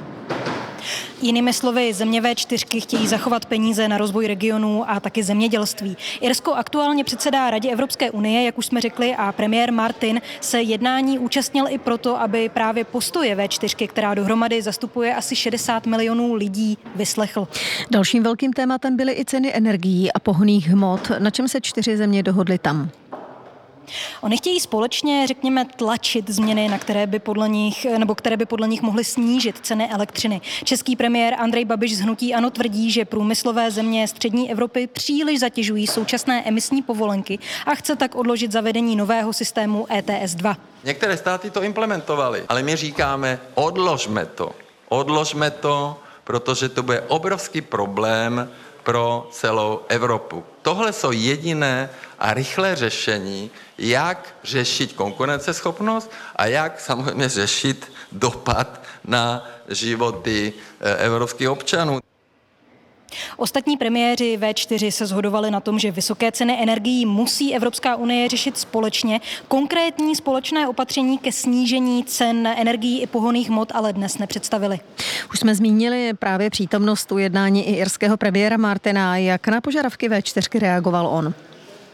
I: Jinými slovy, země vé čtyřky chtějí zachovat peníze na rozvoj regionů a taky zemědělství. Irsko aktuálně předsedá Radě Evropské unie, jak už jsme řekli, a premiér Martin se jednání účastnil i proto, aby právě postoje vé čtyřky, která dohromady zastupuje asi šedesát milionů lidí, vyslechl.
B: Dalším velkým tématem byly i ceny energií a pohonných hmot, na čem se čtyři země dohodly tam.
I: Oni chtějí společně, řekněme, tlačit změny, na které by podle nich, nebo které by podle nich mohly snížit ceny elektřiny. Český premiér Andrej Babiš z hnutí ANO tvrdí, že průmyslové země střední Evropy příliš zatěžují současné emisní povolenky a chce tak odložit zavedení nového systému E T S dva.
K: Některé státy to implementovaly, ale my říkáme, odložme to. Odložme to, protože to bude obrovský problém pro celou Evropu. Tohle jsou jediné a rychlé řešení, jak řešit konkurenceschopnost a jak samozřejmě řešit dopad na životy evropských občanů.
I: Ostatní premiéři vé čtyři se shodovali na tom, že vysoké ceny energií musí Evropská unie řešit společně. Konkrétní společné opatření ke snížení cen energií i pohonných hmot ale dnes nepředstavili.
B: Už jsme zmínili právě přítomnost u jednání i irského premiéra Martina. Jak na požadavky vé čtyřky reagoval on?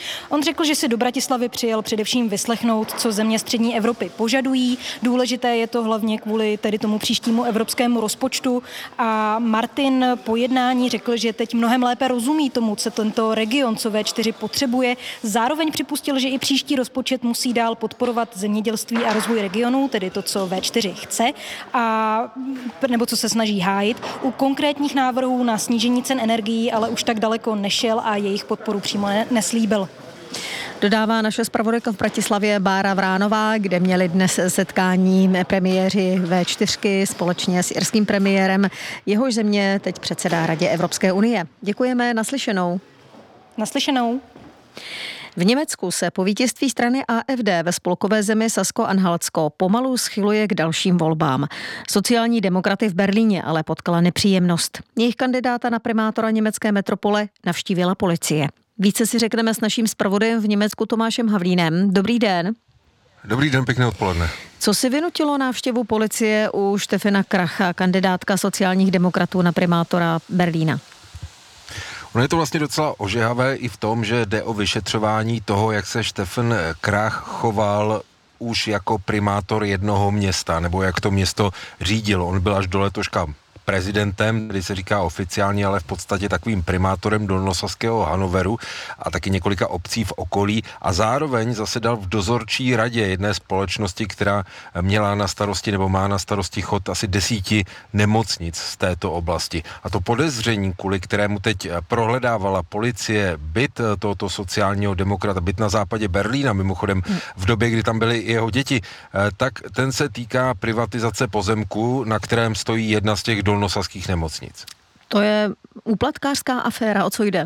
I: On řekl, že si do Bratislavy přijel především vyslechnout, co země střední Evropy požadují. Důležité je to hlavně kvůli tedy tomu příštímu evropskému rozpočtu. A Martin po jednání řekl, že teď mnohem lépe rozumí tomu, co tento region, co vé čtyři potřebuje. Zároveň připustil, že i příští rozpočet musí dál podporovat zemědělství a rozvoj regionů, tedy to, co vé čtyři chce, a, nebo co se snaží hájit. U konkrétních návrhů na snížení cen energií ale už tak daleko nešel a jejich podporu přímo ne- neslíbil.
B: Dodává naše zpravodajka v Bratislavě Bára Vránová, kde měli dnes setkání premiéři vé čtyři společně s irským premiérem. Jehož země teď předsedá Radě Evropské unie. Děkujeme, naslyšenou.
I: Naslyšenou.
B: V Německu se po vítězství strany A F D ve spolkové zemi Sasko-Anhaltsko pomalu schyluje k dalším volbám. Sociální demokraty v Berlíně ale potkala nepříjemnost. Jejich kandidáta na primátora německé metropole navštívila policie. Více si řekneme s naším zpravodajem v Německu Tomášem Havlínem. Dobrý den.
L: Dobrý den, pěkné odpoledne.
B: Co si vynutilo návštěvu policie u Stefana Kracha, kandidátka sociálních demokratů na primátora Berlína?
L: Ono je to vlastně docela ožehavé i v tom, že jde o vyšetřování toho, jak se Stefan Krach choval už jako primátor jednoho města, nebo jak to město řídil. On byl až do letoška prezidentem, který se říká oficiálně, ale v podstatě takovým primátorem dolnosaského Hanoveru a taky několika obcí v okolí a zároveň zasedal v dozorčí radě jedné společnosti, která měla na starosti nebo má na starosti chod asi desíti nemocnic z této oblasti. A to podezření, kvůli kterému teď prohledávala policie byt tohoto sociálního demokrata, byt na západě Berlína, mimochodem v době, kdy tam byly i jeho děti, tak ten se týká privatizace pozemku, na kterém stojí jedna z těch dolnosaských nemocnic.
B: To je úplatkářská aféra, o co jde?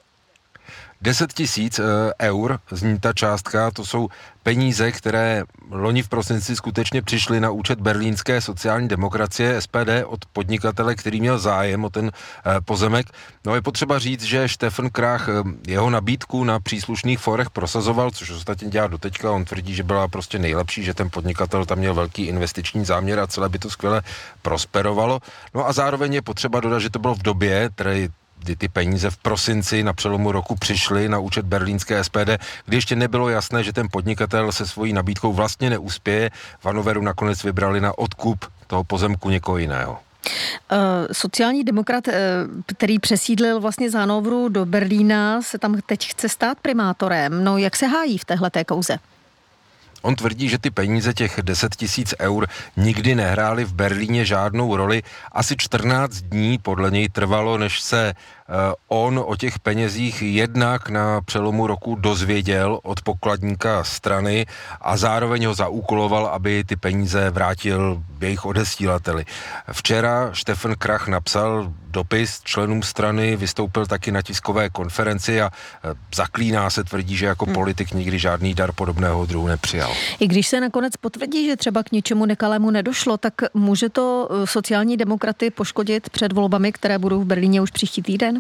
L: deset tisíc eur zní ta částka, to jsou peníze, které loni v prosinci skutečně přišly na účet berlínské sociální demokracie S P D od podnikatele, který měl zájem o ten pozemek. No je potřeba říct, že Stefan Krach jeho nabídku na příslušných forech prosazoval, což ostatně dělá doteďka. On tvrdí, že byla prostě nejlepší, že ten podnikatel tam měl velký investiční záměr a celé by to skvěle prosperovalo. No a zároveň je potřeba dodat, že to bylo v době, tedy kdy ty peníze v prosinci na přelomu roku přišly na účet berlínské S P D, kdy ještě nebylo jasné, že ten podnikatel se svojí nabídkou vlastně neuspěje. V Hanoveru nakonec vybrali na odkup toho pozemku někoho jiného.
B: Sociální demokrat, který přesídlil vlastně z Hanoveru do Berlína, se tam teď chce stát primátorem. No jak se hájí v téhleté kauze?
L: On tvrdí, že ty peníze těch deset tisíc eur nikdy nehrály v Berlíně žádnou roli. Asi čtrnáct dní podle něj trvalo, než se on o těch penězích jednak na přelomu roku dozvěděl od pokladníka strany a zároveň ho zaúkoloval, aby ty peníze vrátil jejich odesílateli. Včera Stefan Krach napsal dopis členům strany, vystoupil taky na tiskové konferenci a zaklíná se, tvrdí, že jako politik nikdy žádný dar podobného druhu nepřijal.
B: I když se nakonec potvrdí, že třeba k ničemu nekalému nedošlo, tak může to sociální demokraty poškodit před volbami, které budou v Berlíně už příští týden?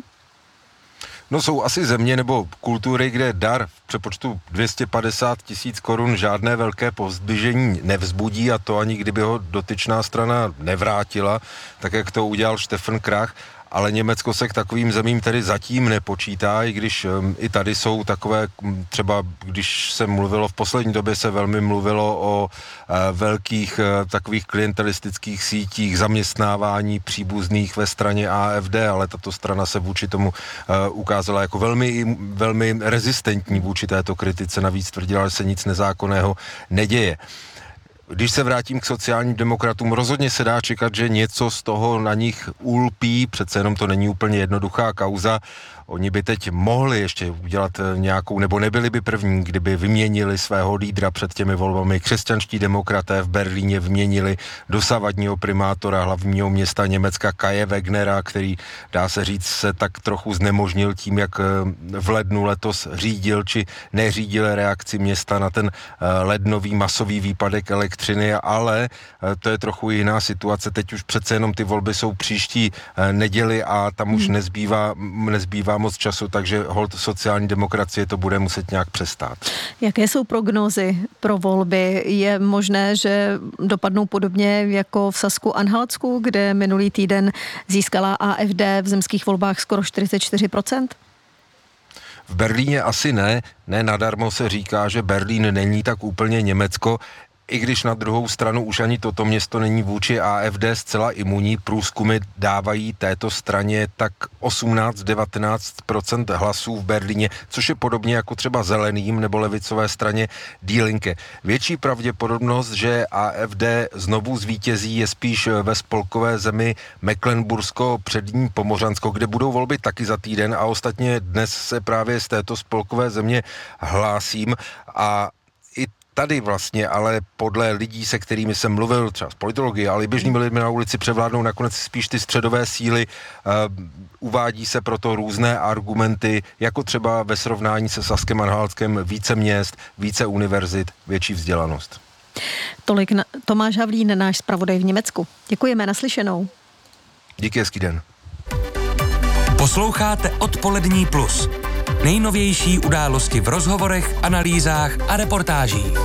L: No jsou asi země nebo kultury, kde dar v přepočtu dvě stě padesát tisíc korun žádné velké povzdyžení nevzbudí a to ani kdyby ho dotyčná strana nevrátila, tak jak to udělal Stefan Krach. Ale Německo se k takovým zemím tedy zatím nepočítá, i když um, i tady jsou takové, třeba když se mluvilo, v poslední době se velmi mluvilo o uh, velkých uh, takových klientelistických sítích zaměstnávání příbuzných ve straně A F D, ale tato strana se vůči tomu uh, ukázala jako velmi, velmi rezistentní vůči této kritice, navíc tvrdila, že se nic nezákonného neděje. Když se vrátím k sociálním demokratům, rozhodně se dá čekat, že něco z toho na nich ulpí, přece jenom to není úplně jednoduchá kauza. Oni by teď mohli ještě udělat nějakou, nebo nebyli by první, kdyby vyměnili svého lídra před těmi volbami. Křesťanští demokraté v Berlíně vyměnili dosavadního primátora hlavního města Německa Kaje Wegnera, který, dá se říct, se tak trochu znemožnil tím, jak v lednu letos řídil či neřídil reakci města na ten lednový masový výpadek elektřiny, ale to je trochu jiná situace. Teď už přece jenom ty volby jsou příští neděli a tam už nezbývá, nezbývá moc času, takže holt sociální demokracie to bude muset nějak přestát.
B: Jaké jsou prognózy pro volby? Je možné, že dopadnou podobně jako v Sasku-Anhaltsku, kde minulý týden získala A F D v zemských volbách skoro čtyřicet čtyři procent?
L: V Berlíně asi ne, ne nadarmo se říká, že Berlín není tak úplně Německo, i když na druhou stranu už ani toto město není vůči A F D zcela imunní. Průzkumy dávají této straně tak osmnáct až devatenáct procent hlasů v Berlíně, což je podobně jako třeba zeleným nebo levicové straně Die Linke. Větší pravděpodobnost, že A F D znovu zvítězí, je spíš ve spolkové zemi Mecklenbursko-Přední Pomořansko, kde budou volby taky za týden a ostatně dnes se právě z této spolkové země hlásím a tady vlastně, ale podle lidí, se kterými jsem mluvil, třeba z politologie, ale i běžnými lidmi na ulici, převládnou nakonec spíš ty středové síly. Uh, uvádí se proto různé argumenty, jako třeba ve srovnání se Saskem a Anhaltskem více měst, více univerzit, větší vzdělanost.
B: Tolik na, Tomáš Havlín, náš zpravodaj v Německu. Děkujeme, naslyšenou.
L: Díky, hezký den.
G: Posloucháte Odpolední plus. Nejnovější události v rozhovorech, analýzách a reportážích.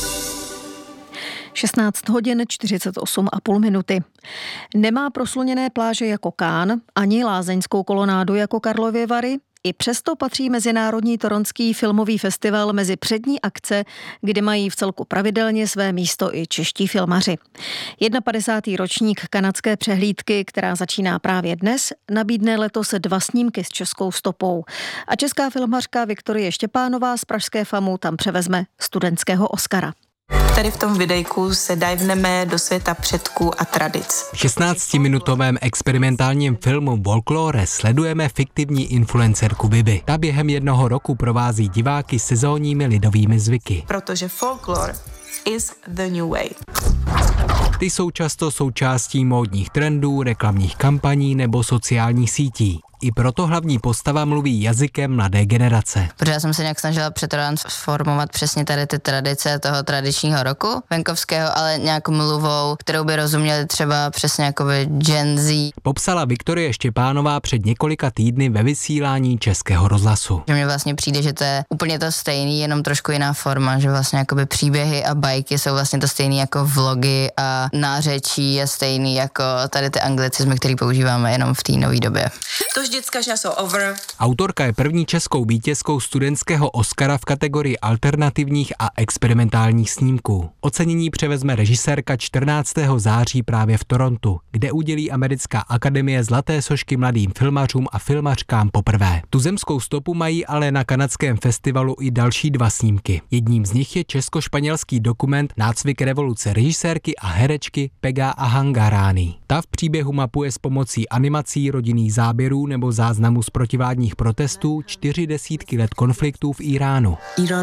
B: šestnáct hodin čtyřicet osm a půl minuty. Nemá prosluněné pláže jako Cannes, ani lázeňskou kolonádu jako Karlovy Vary, i přesto patří Mezinárodní toronský filmový festival mezi přední akce, kde mají v celku pravidelně své místo i čeští filmaři. padesátý první ročník kanadské přehlídky, která začíná právě dnes, nabídne letos dva snímky s českou stopou. A česká filmařka Viktorie Štěpánová z pražské FAMu tam převezme studentského Oscara.
M: Tady v tom videjku se diveneme do světa předků a tradic.
N: V šestnáctiminutovém experimentálním filmu Folklore sledujeme fiktivní influencerku Bibi. Ta během jednoho roku provází diváky sezónními lidovými zvyky.
M: Protože folklore is the new way.
N: Ty jsou často součástí módních trendů, reklamních kampaní nebo sociálních sítí. I proto hlavní postava mluví jazykem mladé generace.
O: Protože já jsem se nějak snažila přetransformovat přesně tady ty tradice toho tradičního roku venkovského, ale nějakou mluvou, kterou by rozuměli třeba přesně jakoby Gen Z.
N: Popsala Viktorie Štěpánová před několika týdny ve vysílání Českého rozhlasu.
O: Že mně vlastně přijde, že to je úplně to stejný, jenom trošku jiná forma, že vlastně jakoby příběhy a bajky jsou vlastně to stejný jako vlogy a nářečí je stejný jako tady ty anglicizmy, které používáme jenom v té nové době.
M: To dětská jsou over.
N: Autorka je první českou vítězkou studentského Oscara v kategorii alternativních a experimentálních snímků. Ocenění převezme režisérka čtrnáctého září právě v Torontu, kde udělí Americká akademie zlaté sošky mladým filmařům a filmařkám poprvé. Tuzemskou stopu mají ale na kanadském festivalu i další dva snímky. Jedním z nich je česko-španělský dokument Nácvik revoluce režisérky a herečky Pega Ahangarány. Ta v příběhu mapuje s pomocí animací, rodinných záběrů nebo záznamů z protivládních protestů čtyři desítky let konfliktů v Iránu.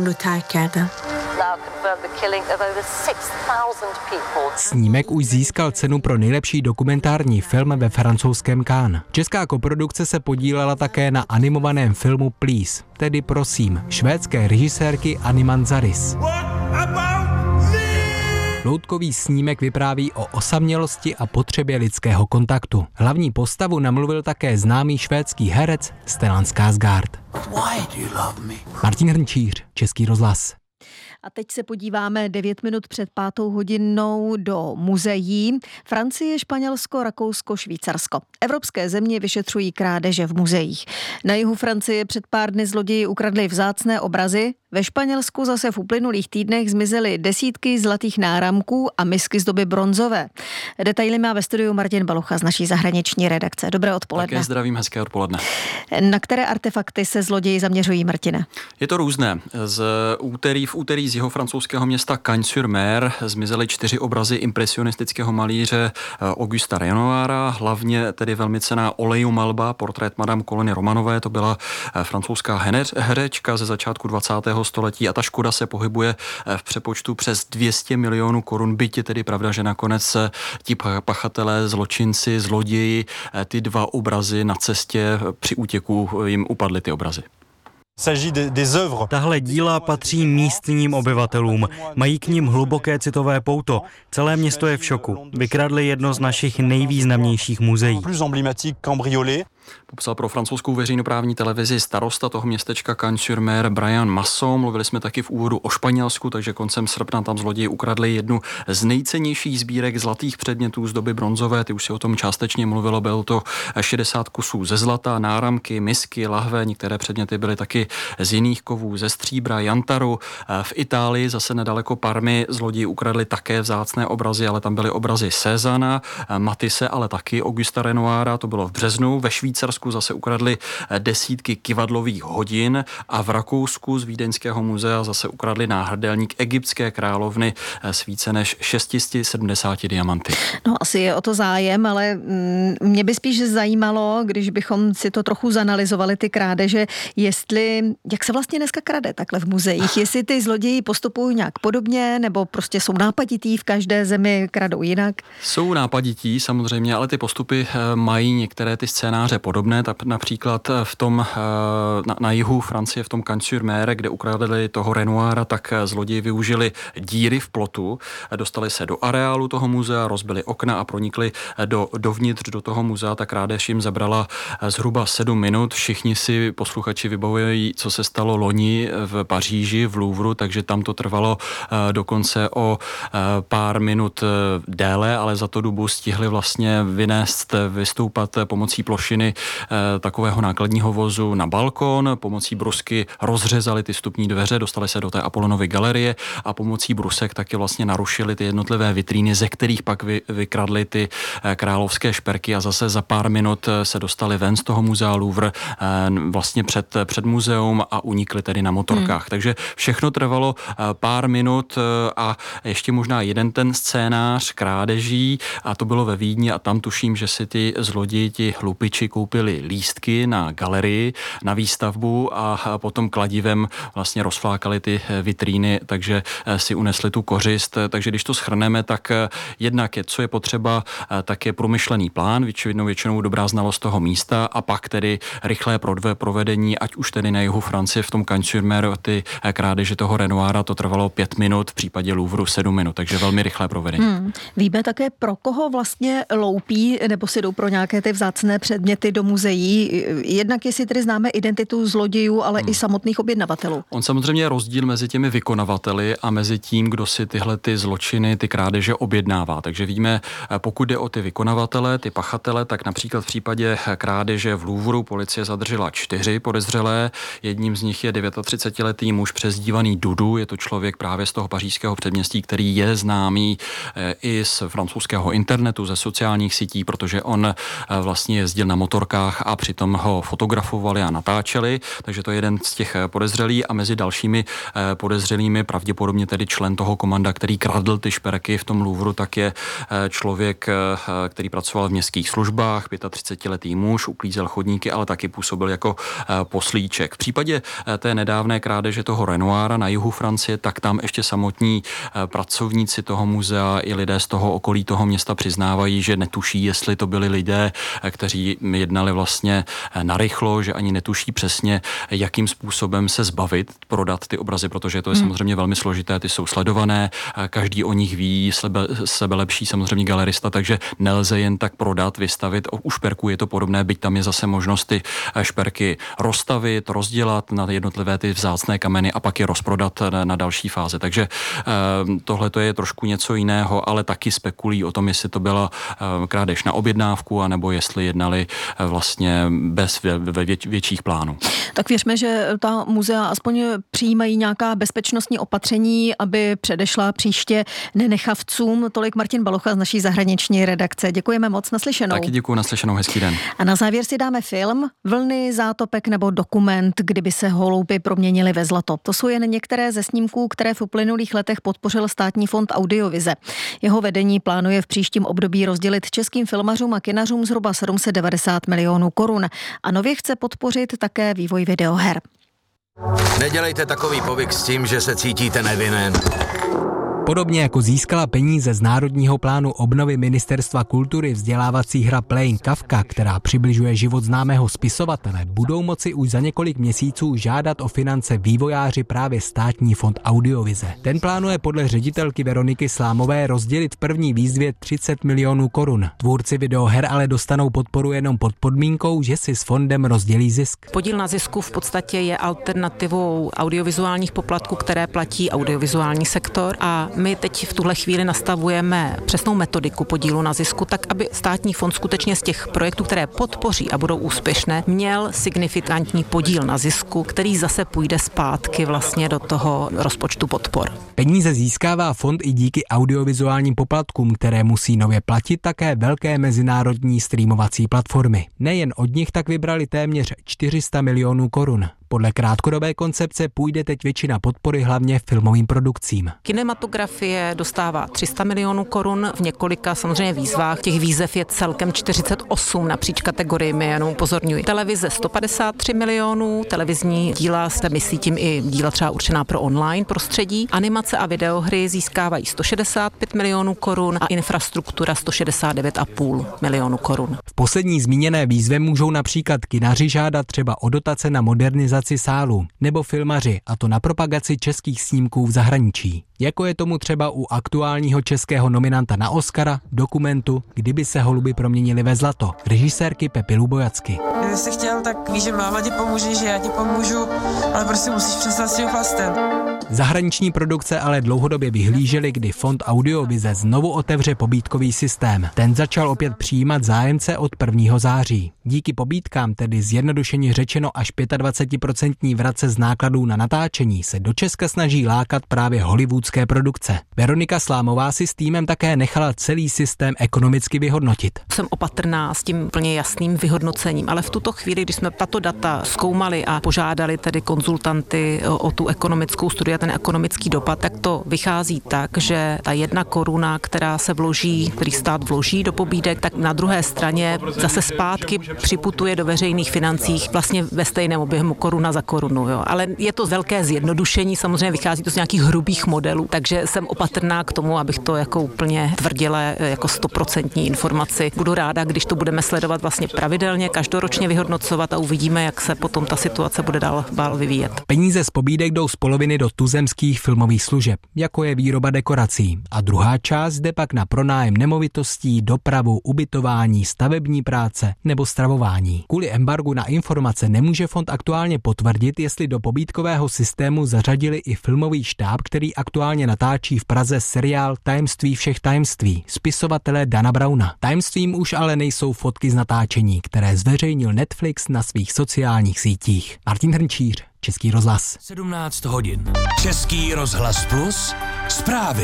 N: Snímek už získal cenu pro nejlepší dokumentární film ve francouzském Cannes. Česká koprodukce se podílela také na animovaném filmu Please, tedy prosím, švédské režisérky Anny Manzaris. Loutkový snímek vypráví o osamělosti a potřebě lidského kontaktu. Hlavní postavu namluvil také známý švédský herec Stellan Skarsgård. Martin Hrnčíř, Český rozhlas.
B: A teď se podíváme devět minut před pátou hodinou do muzeí. Francie, Španělsko, Rakousko, Švýcarsko. Evropské země vyšetřují krádeže v muzeích. Na jihu Francie před pár dny zloději ukradli vzácné obrazy. Ve Španělsku zase v uplynulých týdnech zmizely desítky zlatých náramků a misky z doby bronzové. Detaily má ve studiu Martin Balucha z naší zahraniční redakce. Dobré odpoledne.
P: Také zdravím, hezké odpoledne.
B: Na které artefakty se zloději zaměřují, Martine?
P: Je to různé. Z úterý v úterý z jeho francouzského města Cagnes-sur-Mer zmizely čtyři obrazy impresionistického malíře Augusta Renoira, hlavně tedy velmi cenná olejomalba, portrét Madame Colony Romanové, to byla francouzská herečka ze začátku dvacátého století a ta škoda se pohybuje v přepočtu přes dvě stě milionů korun, byť je tedy pravda, že nakonec ti pachatelé, zločinci, zloději, ty dva obrazy na cestě při útěku jim upadly ty obrazy.
Q: Tahle díla patří místním obyvatelům. Mají k nim hluboké citové pouto. Celé město je v šoku. Vykradli jedno z našich nejvýznamnějších muzeí.
P: Popsal pro francouzskou veřejnoprávní televizi starosta toho městečka Cagnes-sur-Mer Brian Masson. Mluvili jsme taky v úvodu o Španělsku, takže koncem srpna tam zloději ukradli jednu z nejcennějších sbírek zlatých předmětů z doby bronzové. Ty už si o tom částečně mluvilo, bylo to šedesát kusů ze zlata, náramky, misky, lahve, některé předměty byly taky z jiných kovů, ze stříbra, jantaru. V Itálii zase nedaleko Parmy zloději ukradli také vzácné obrazy, ale tam byly obrazy Cézanna, Matisse, ale taky Augusta Renoira, to bylo v březnu. Ve Švýcarsku zase ukradli desítky kyvadlových hodin a v Rakousku z Vídeňského muzea zase ukradli náhrdelník egyptské královny s více než šest set sedmdesát diamanty.
B: No asi je o to zájem, ale mě by spíš zajímalo, když bychom si to trochu zanalyzovali, ty krádeže, jestli, jak se vlastně dneska krade takhle v muzeích, jestli ty zloději postupují nějak podobně, nebo prostě jsou nápadití, v každé zemi kradou jinak?
P: Jsou nápadití samozřejmě, ale ty postupy mají některé ty scénáře podobné, tak například v tom na, na jihu Francie, v tom Cagnes-sur-Mer, kde ukradli toho Renoira, tak zloději využili díry v plotu, dostali se do areálu toho muzea, rozbili okna a pronikli do, dovnitř do toho muzea. Ta krádež jim zabrala zhruba sedm minut. Všichni si posluchači vybavují, co se stalo loni v Paříži, v Louvru, takže tam to trvalo dokonce o pár minut déle, ale za to dobu stihli vlastně vynést, vystoupat pomocí plošiny takového nákladního vozu na balkon, pomocí brusky rozřezali ty vstupní dveře, dostali se do té Apollonovy galerie a pomocí brusek taky vlastně narušili ty jednotlivé vitríny, ze kterých pak vy, vykradli ty královské šperky a zase za pár minut se dostali ven z toho muzea Louvre vlastně před, před muzeum a unikli tedy na motorkách. Hmm. Takže všechno trvalo pár minut a ještě možná jeden ten scénář krádeží a to bylo ve Vídni a tam tuším, že si ty zloději, ti hlupiči koupili lístky na galerii, na výstavbu a potom kladivem vlastně rozflákali ty vitríny, takže si unesli tu kořist. Takže když to shrneme, tak jednak je, co je potřeba, tak je promyšlený plán, většinou, většinou dobrá znalost toho místa a pak tedy rychlé provedení, ať už tedy na jihu Francie v tom Cagnes-sur-Mer ty krádeže toho Renoira, to trvalo pět minut, v případě Louvru sedm minut, takže velmi rychlé provedení. Hmm.
B: Víme také, pro koho vlastně loupí nebo si jdou pro nějaké ty vzácné předměty do muzeí. Jednak jestli tedy známe identitu zlodějů, ale hmm. i samotných objednavatelů.
P: On samozřejmě je rozdíl mezi těmi vykonavateli a mezi tím, kdo si tyhle ty zločiny, ty krádeže objednává. Takže víme, pokud jde o ty vykonavatele, ty pachatele, tak například v případě krádeže v Louvru policie zadržela čtyři podezřelé. Jedním z nich je třicetidevětiletý muž přezdívaný Dudu. Je to člověk právě z toho pařížského předměstí, který je známý i z francouzského internetu, ze sociálních sítí, protože on vlastně jezdil na motorkách a přitom ho fotografovali a natáčeli. Takže to je jeden z těch podezřelých a mezi dalšími podezřelými pravděpodobně tedy člen toho komanda, který kradl ty šperky v tom Louvru, tak je člověk, který pracoval v městských službách, třicetiletý muž, uklízel chodníky, ale taky působil jako poslíček. V případě té nedávné krádeže toho Renoira na jihu Francie, tak tam ještě samotní pracovníci toho muzea i lidé z toho okolí toho města přiznávají, že netuší, jestli to byli lidé, kteří jednali vlastně narychlo, že ani netuší přesně, jakým způsobem se zbavit, prodat ty obrazy, protože to je hmm. samozřejmě velmi složité, ty jsou sledované, každý o nich ví, sebe, sebe lepší samozřejmě galerista, takže nelze jen tak prodat, vystavit. U šperků je to podobné, byť tam je zase možnost ty šperky rozstavit, rozdělat na jednotlivé ty vzácné kameny a pak je rozprodat na, na další fáze. Takže tohle to je trošku něco jiného, ale taky spekulují o tom, jestli to byla krádež na objednávku, anebo jestli jednali vlastně bez ve větších plánů.
B: Tak věřme, že ta muzea aspoň přijímají nějaká bezpečnostní opatření, aby předešla příště nenechavcům. Tolik Martin Balocha z naší zahraniční redakce. Děkujeme moc, naslyšenou.
P: Taky děkuji, naslyšenou, hezký den.
B: A na závěr si dáme film Vlny, zátopek nebo dokument, kdyby se holuby proměnily ve zlato. To jsou jen některé ze snímků, které v uplynulých letech podpořil Státní fond Audiovize. Jeho vedení plánuje v příštím období rozdělit českým filmařům a kinařům zhruba sedm set devadesát milionů korun. A nově chce podpořit také vývoj videoher.
R: Nedělejte takový povyk s tím, že se cítíte nevinen.
N: Podobně jako získala peníze z Národního plánu obnovy Ministerstva kultury vzdělávací hra Playing Kafka, která přibližuje život známého spisovatele, budou moci už za několik měsíců žádat o finance vývojáři právě Státní fond audiovize. Ten plánuje podle ředitelky Veroniky Slámové rozdělit v první výzvě třicet milionů korun. Tvůrci videoher ale dostanou podporu jenom pod podmínkou, že si s fondem rozdělí zisk.
R: Podíl na zisku v podstatě je alternativou audiovizuálních poplatků, které platí audiovizuální sektor, a my teď v tuhle chvíli nastavujeme přesnou metodiku podílu na zisku, tak aby Státní fond skutečně z těch projektů, které podpoří a budou úspěšné, měl signifikantní podíl na zisku, který zase půjde zpátky vlastně do toho rozpočtu podpor.
N: Peníze získává fond i díky audiovizuálním poplatkům, které musí nově platit také velké mezinárodní streamovací platformy. Nejen od nich tak vybrali téměř čtyři sta milionů korun. Podle krátkodobé koncepce půjde teď většina podpory hlavně filmovým produkcím.
R: Kinematografie dostává tři sta milionů korun v několika samozřejmě výzvách. Těch výzev je celkem čtyřicet osm napříč kategoriemi, jenom upozorňuji. Televize sto padesát tři milionů, televizní díla, se myslí tím i díla třeba určená pro online prostředí. Animace a videohry získávají sto šedesát pět milionů korun a infrastruktura sto šedesát devět a půl milionu korun.
N: V poslední zmíněné výzvě můžou například kinaři žádat třeba o dotace na modernizaci sálu, nebo filmaři, a to na propagaci českých snímků v zahraničí. Jako je tomu třeba u aktuálního českého nominanta na Oscara, dokumentu Kdyby se holuby proměnily ve zlato, režisérky Pepy Lubojacky.
S: Kdyby jsi chtěl, tak víš, že máma ti pomůže, že já ti pomůžu, ale prostě musíš přestat s tím chlastem.
N: Zahraniční produkce ale dlouhodobě vyhlížely, kdy fond audiovize znovu otevře pobídkový systém. Ten začal opět přijímat zájemce od prvního září. Díky pobídkám, tedy zjednodušeně řečeno až dvacet pět procent vrace z nákladů na natáčení, se do Česka snaží lákat právě hollywoodské produkce. Veronika Slámová si s týmem také nechala celý systém ekonomicky vyhodnotit.
R: Jsem opatrná s tím plně jasným vyhodnocením, ale v tuto chvíli, když jsme tato data zkoumali a požádali tedy konzultanty o, o tu ekonomickou studii a ten ekonomický dopad, tak to vychází tak, že ta jedna koruna, která se vloží, který stát vloží do pobídek, tak na druhé straně zase zpátky připutuje do veřejných financích vlastně ve stejném objemu koruna za korunu. Jo. Ale je to velké zjednodušení, samozřejmě vychází to z nějakých hrubých modelů, takže jsem opatrná k tomu, abych to jako úplně tvrdila jako stoprocentní informaci. Budu ráda, když to budeme sledovat vlastně pravidelně, každoročně vyhodnocovat a uvidíme, jak se potom ta situace bude dál, dál vyvíjet.
N: Peníze z pobídek jdou z poloviny do tuzemských filmových služeb, jako je výroba dekorací, a druhá část jde pak na pronájem nemovitostí, dopravu, ubytování, stavební práce nebo stravování. Kvůli embargu na informace nemůže fond aktuálně potvrdit, jestli do pobídkového systému zařadili i filmový štáb, který aktuálně natáčí v Praze seriál Tajemství všech tajemství spisovatele Dana Browna. Tajemstvím už ale nejsou fotky z natáčení, které zveřejnil Netflix na svých sociálních sítích. Martin Hrnčíř, Český rozhlas.
G: sedmnáct hodin. Český rozhlas plus. Zprávy.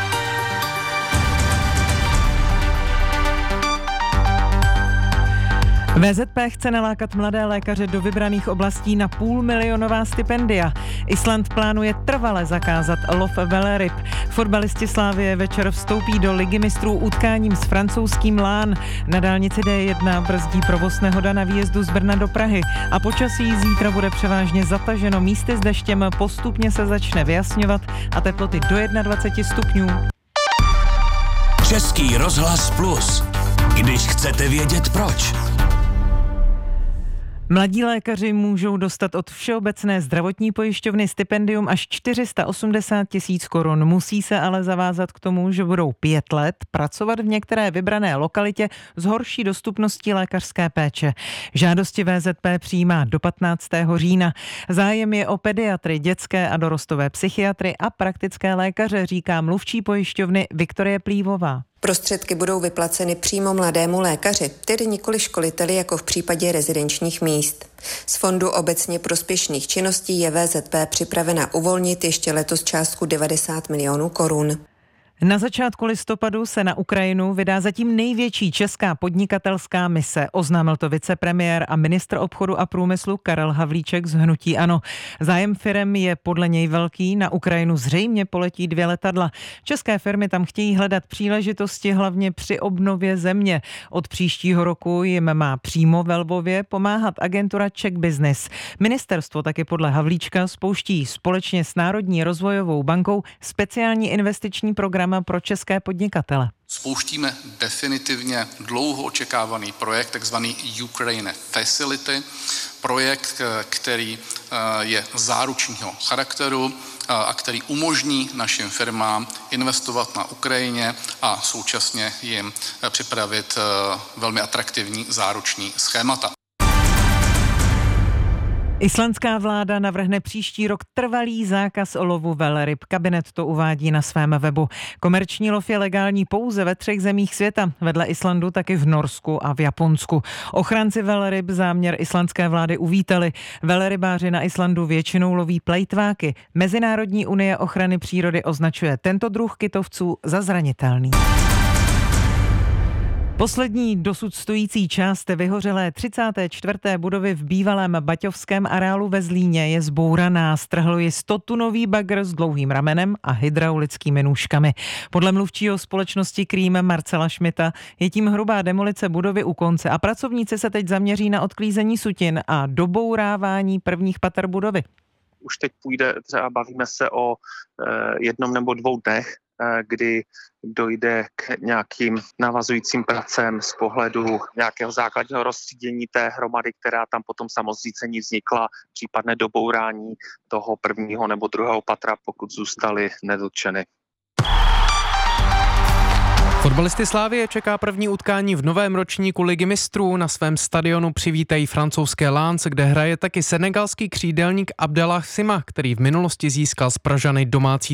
T: V Z P chce nalákat mladé lékaře do vybraných oblastí na půlmilionová stipendia. Island plánuje trvale zakázat lov velryb. Fotbalisti Slavie večer vstoupí do Ligy mistrů utkáním s francouzským Lán. Na dálnici D jedna brzdí provoz nehoda na výjezdu z Brna do Prahy. A počasí zítra bude převážně zataženo, místy s deštěm postupně se začne vyjasňovat a teploty do dvacet jedna stupňů.
G: Český rozhlas plus. Když chcete vědět proč.
T: Mladí lékaři můžou dostat od Všeobecné zdravotní pojišťovny stipendium až čtyři sta osmdesát tisíc korun. Musí se ale zavázat k tomu, že budou pět let pracovat v některé vybrané lokalitě s horší dostupností lékařské péče. Žádosti V Z P přijímá do patnáctého října. Zájem je o pediatry, dětské a dorostové psychiatry a praktické lékaře, říká mluvčí pojišťovny Viktorie Plívová.
U: Prostředky budou vyplaceny přímo mladému lékaři, tedy nikoli školiteli jako v případě rezidenčních míst. Z fondu obecně prospěšných činností je V Z P připravena uvolnit ještě letos částku devadesát milionů korun.
T: Na začátku listopadu se na Ukrajinu vydá zatím největší česká podnikatelská mise. Oznámil to vicepremiér a ministr obchodu a průmyslu Karel Havlíček z hnutí ANO. Zájem firem je podle něj velký, na Ukrajinu zřejmě poletí dvě letadla. České firmy tam chtějí hledat příležitosti hlavně při obnově země. Od příštího roku jim má přímo ve Lvově pomáhat agentura Czech Business. Ministerstvo taky podle Havlíčka spouští společně s Národní rozvojovou bankou speciální investiční program pro české podnikatele.
A: Spouštíme definitivně dlouho očekávaný projekt, takzvaný Ukraine Facility, projekt, který je záručního charakteru a který umožní našim firmám investovat na Ukrajině a současně jim připravit velmi atraktivní záruční schémata.
T: Islandská vláda navrhne příští rok trvalý zákaz lovu velryb. Kabinet to uvádí na svém webu. Komerční lov je legální pouze ve třech zemích světa, vedle Islandu taky v Norsku a v Japonsku. Ochránci velryb záměr islandské vlády uvítali. Velrybáři na Islandu většinou loví plejtváky. Mezinárodní unie ochrany přírody označuje tento druh kytovců za zranitelný. Poslední dosud stojící část vyhořelé třicáté čtvrté budovy v bývalém baťovském areálu ve Zlíně je zbouraná. Strhl ji stotunový bagr s dlouhým ramenem a hydraulickými nůžkami. Podle mluvčího společnosti Krým Marcela Šmita je tím hrubá demolice budovy u konce a pracovníci se teď zaměří na odklízení sutin a dobourávání prvních pater budovy.
V: Už teď půjde, třeba bavíme se o jednom nebo dvou dnech, kdy dojde k nějakým navazujícím pracem z pohledu nějakého základního rozstřídění té hromady, která tam potom samozřícení vznikla, případné dobourání toho prvního nebo druhého patra, pokud zůstaly nedotčeny.
W: Fotbalisty Slavie čeká první utkání v novém ročníku Ligy mistrů. Na svém stadionu přivítají francouzské Lens, kde hraje taky senegalský křídelník Abdellah Sima, který v minulosti získal z Pražany domácí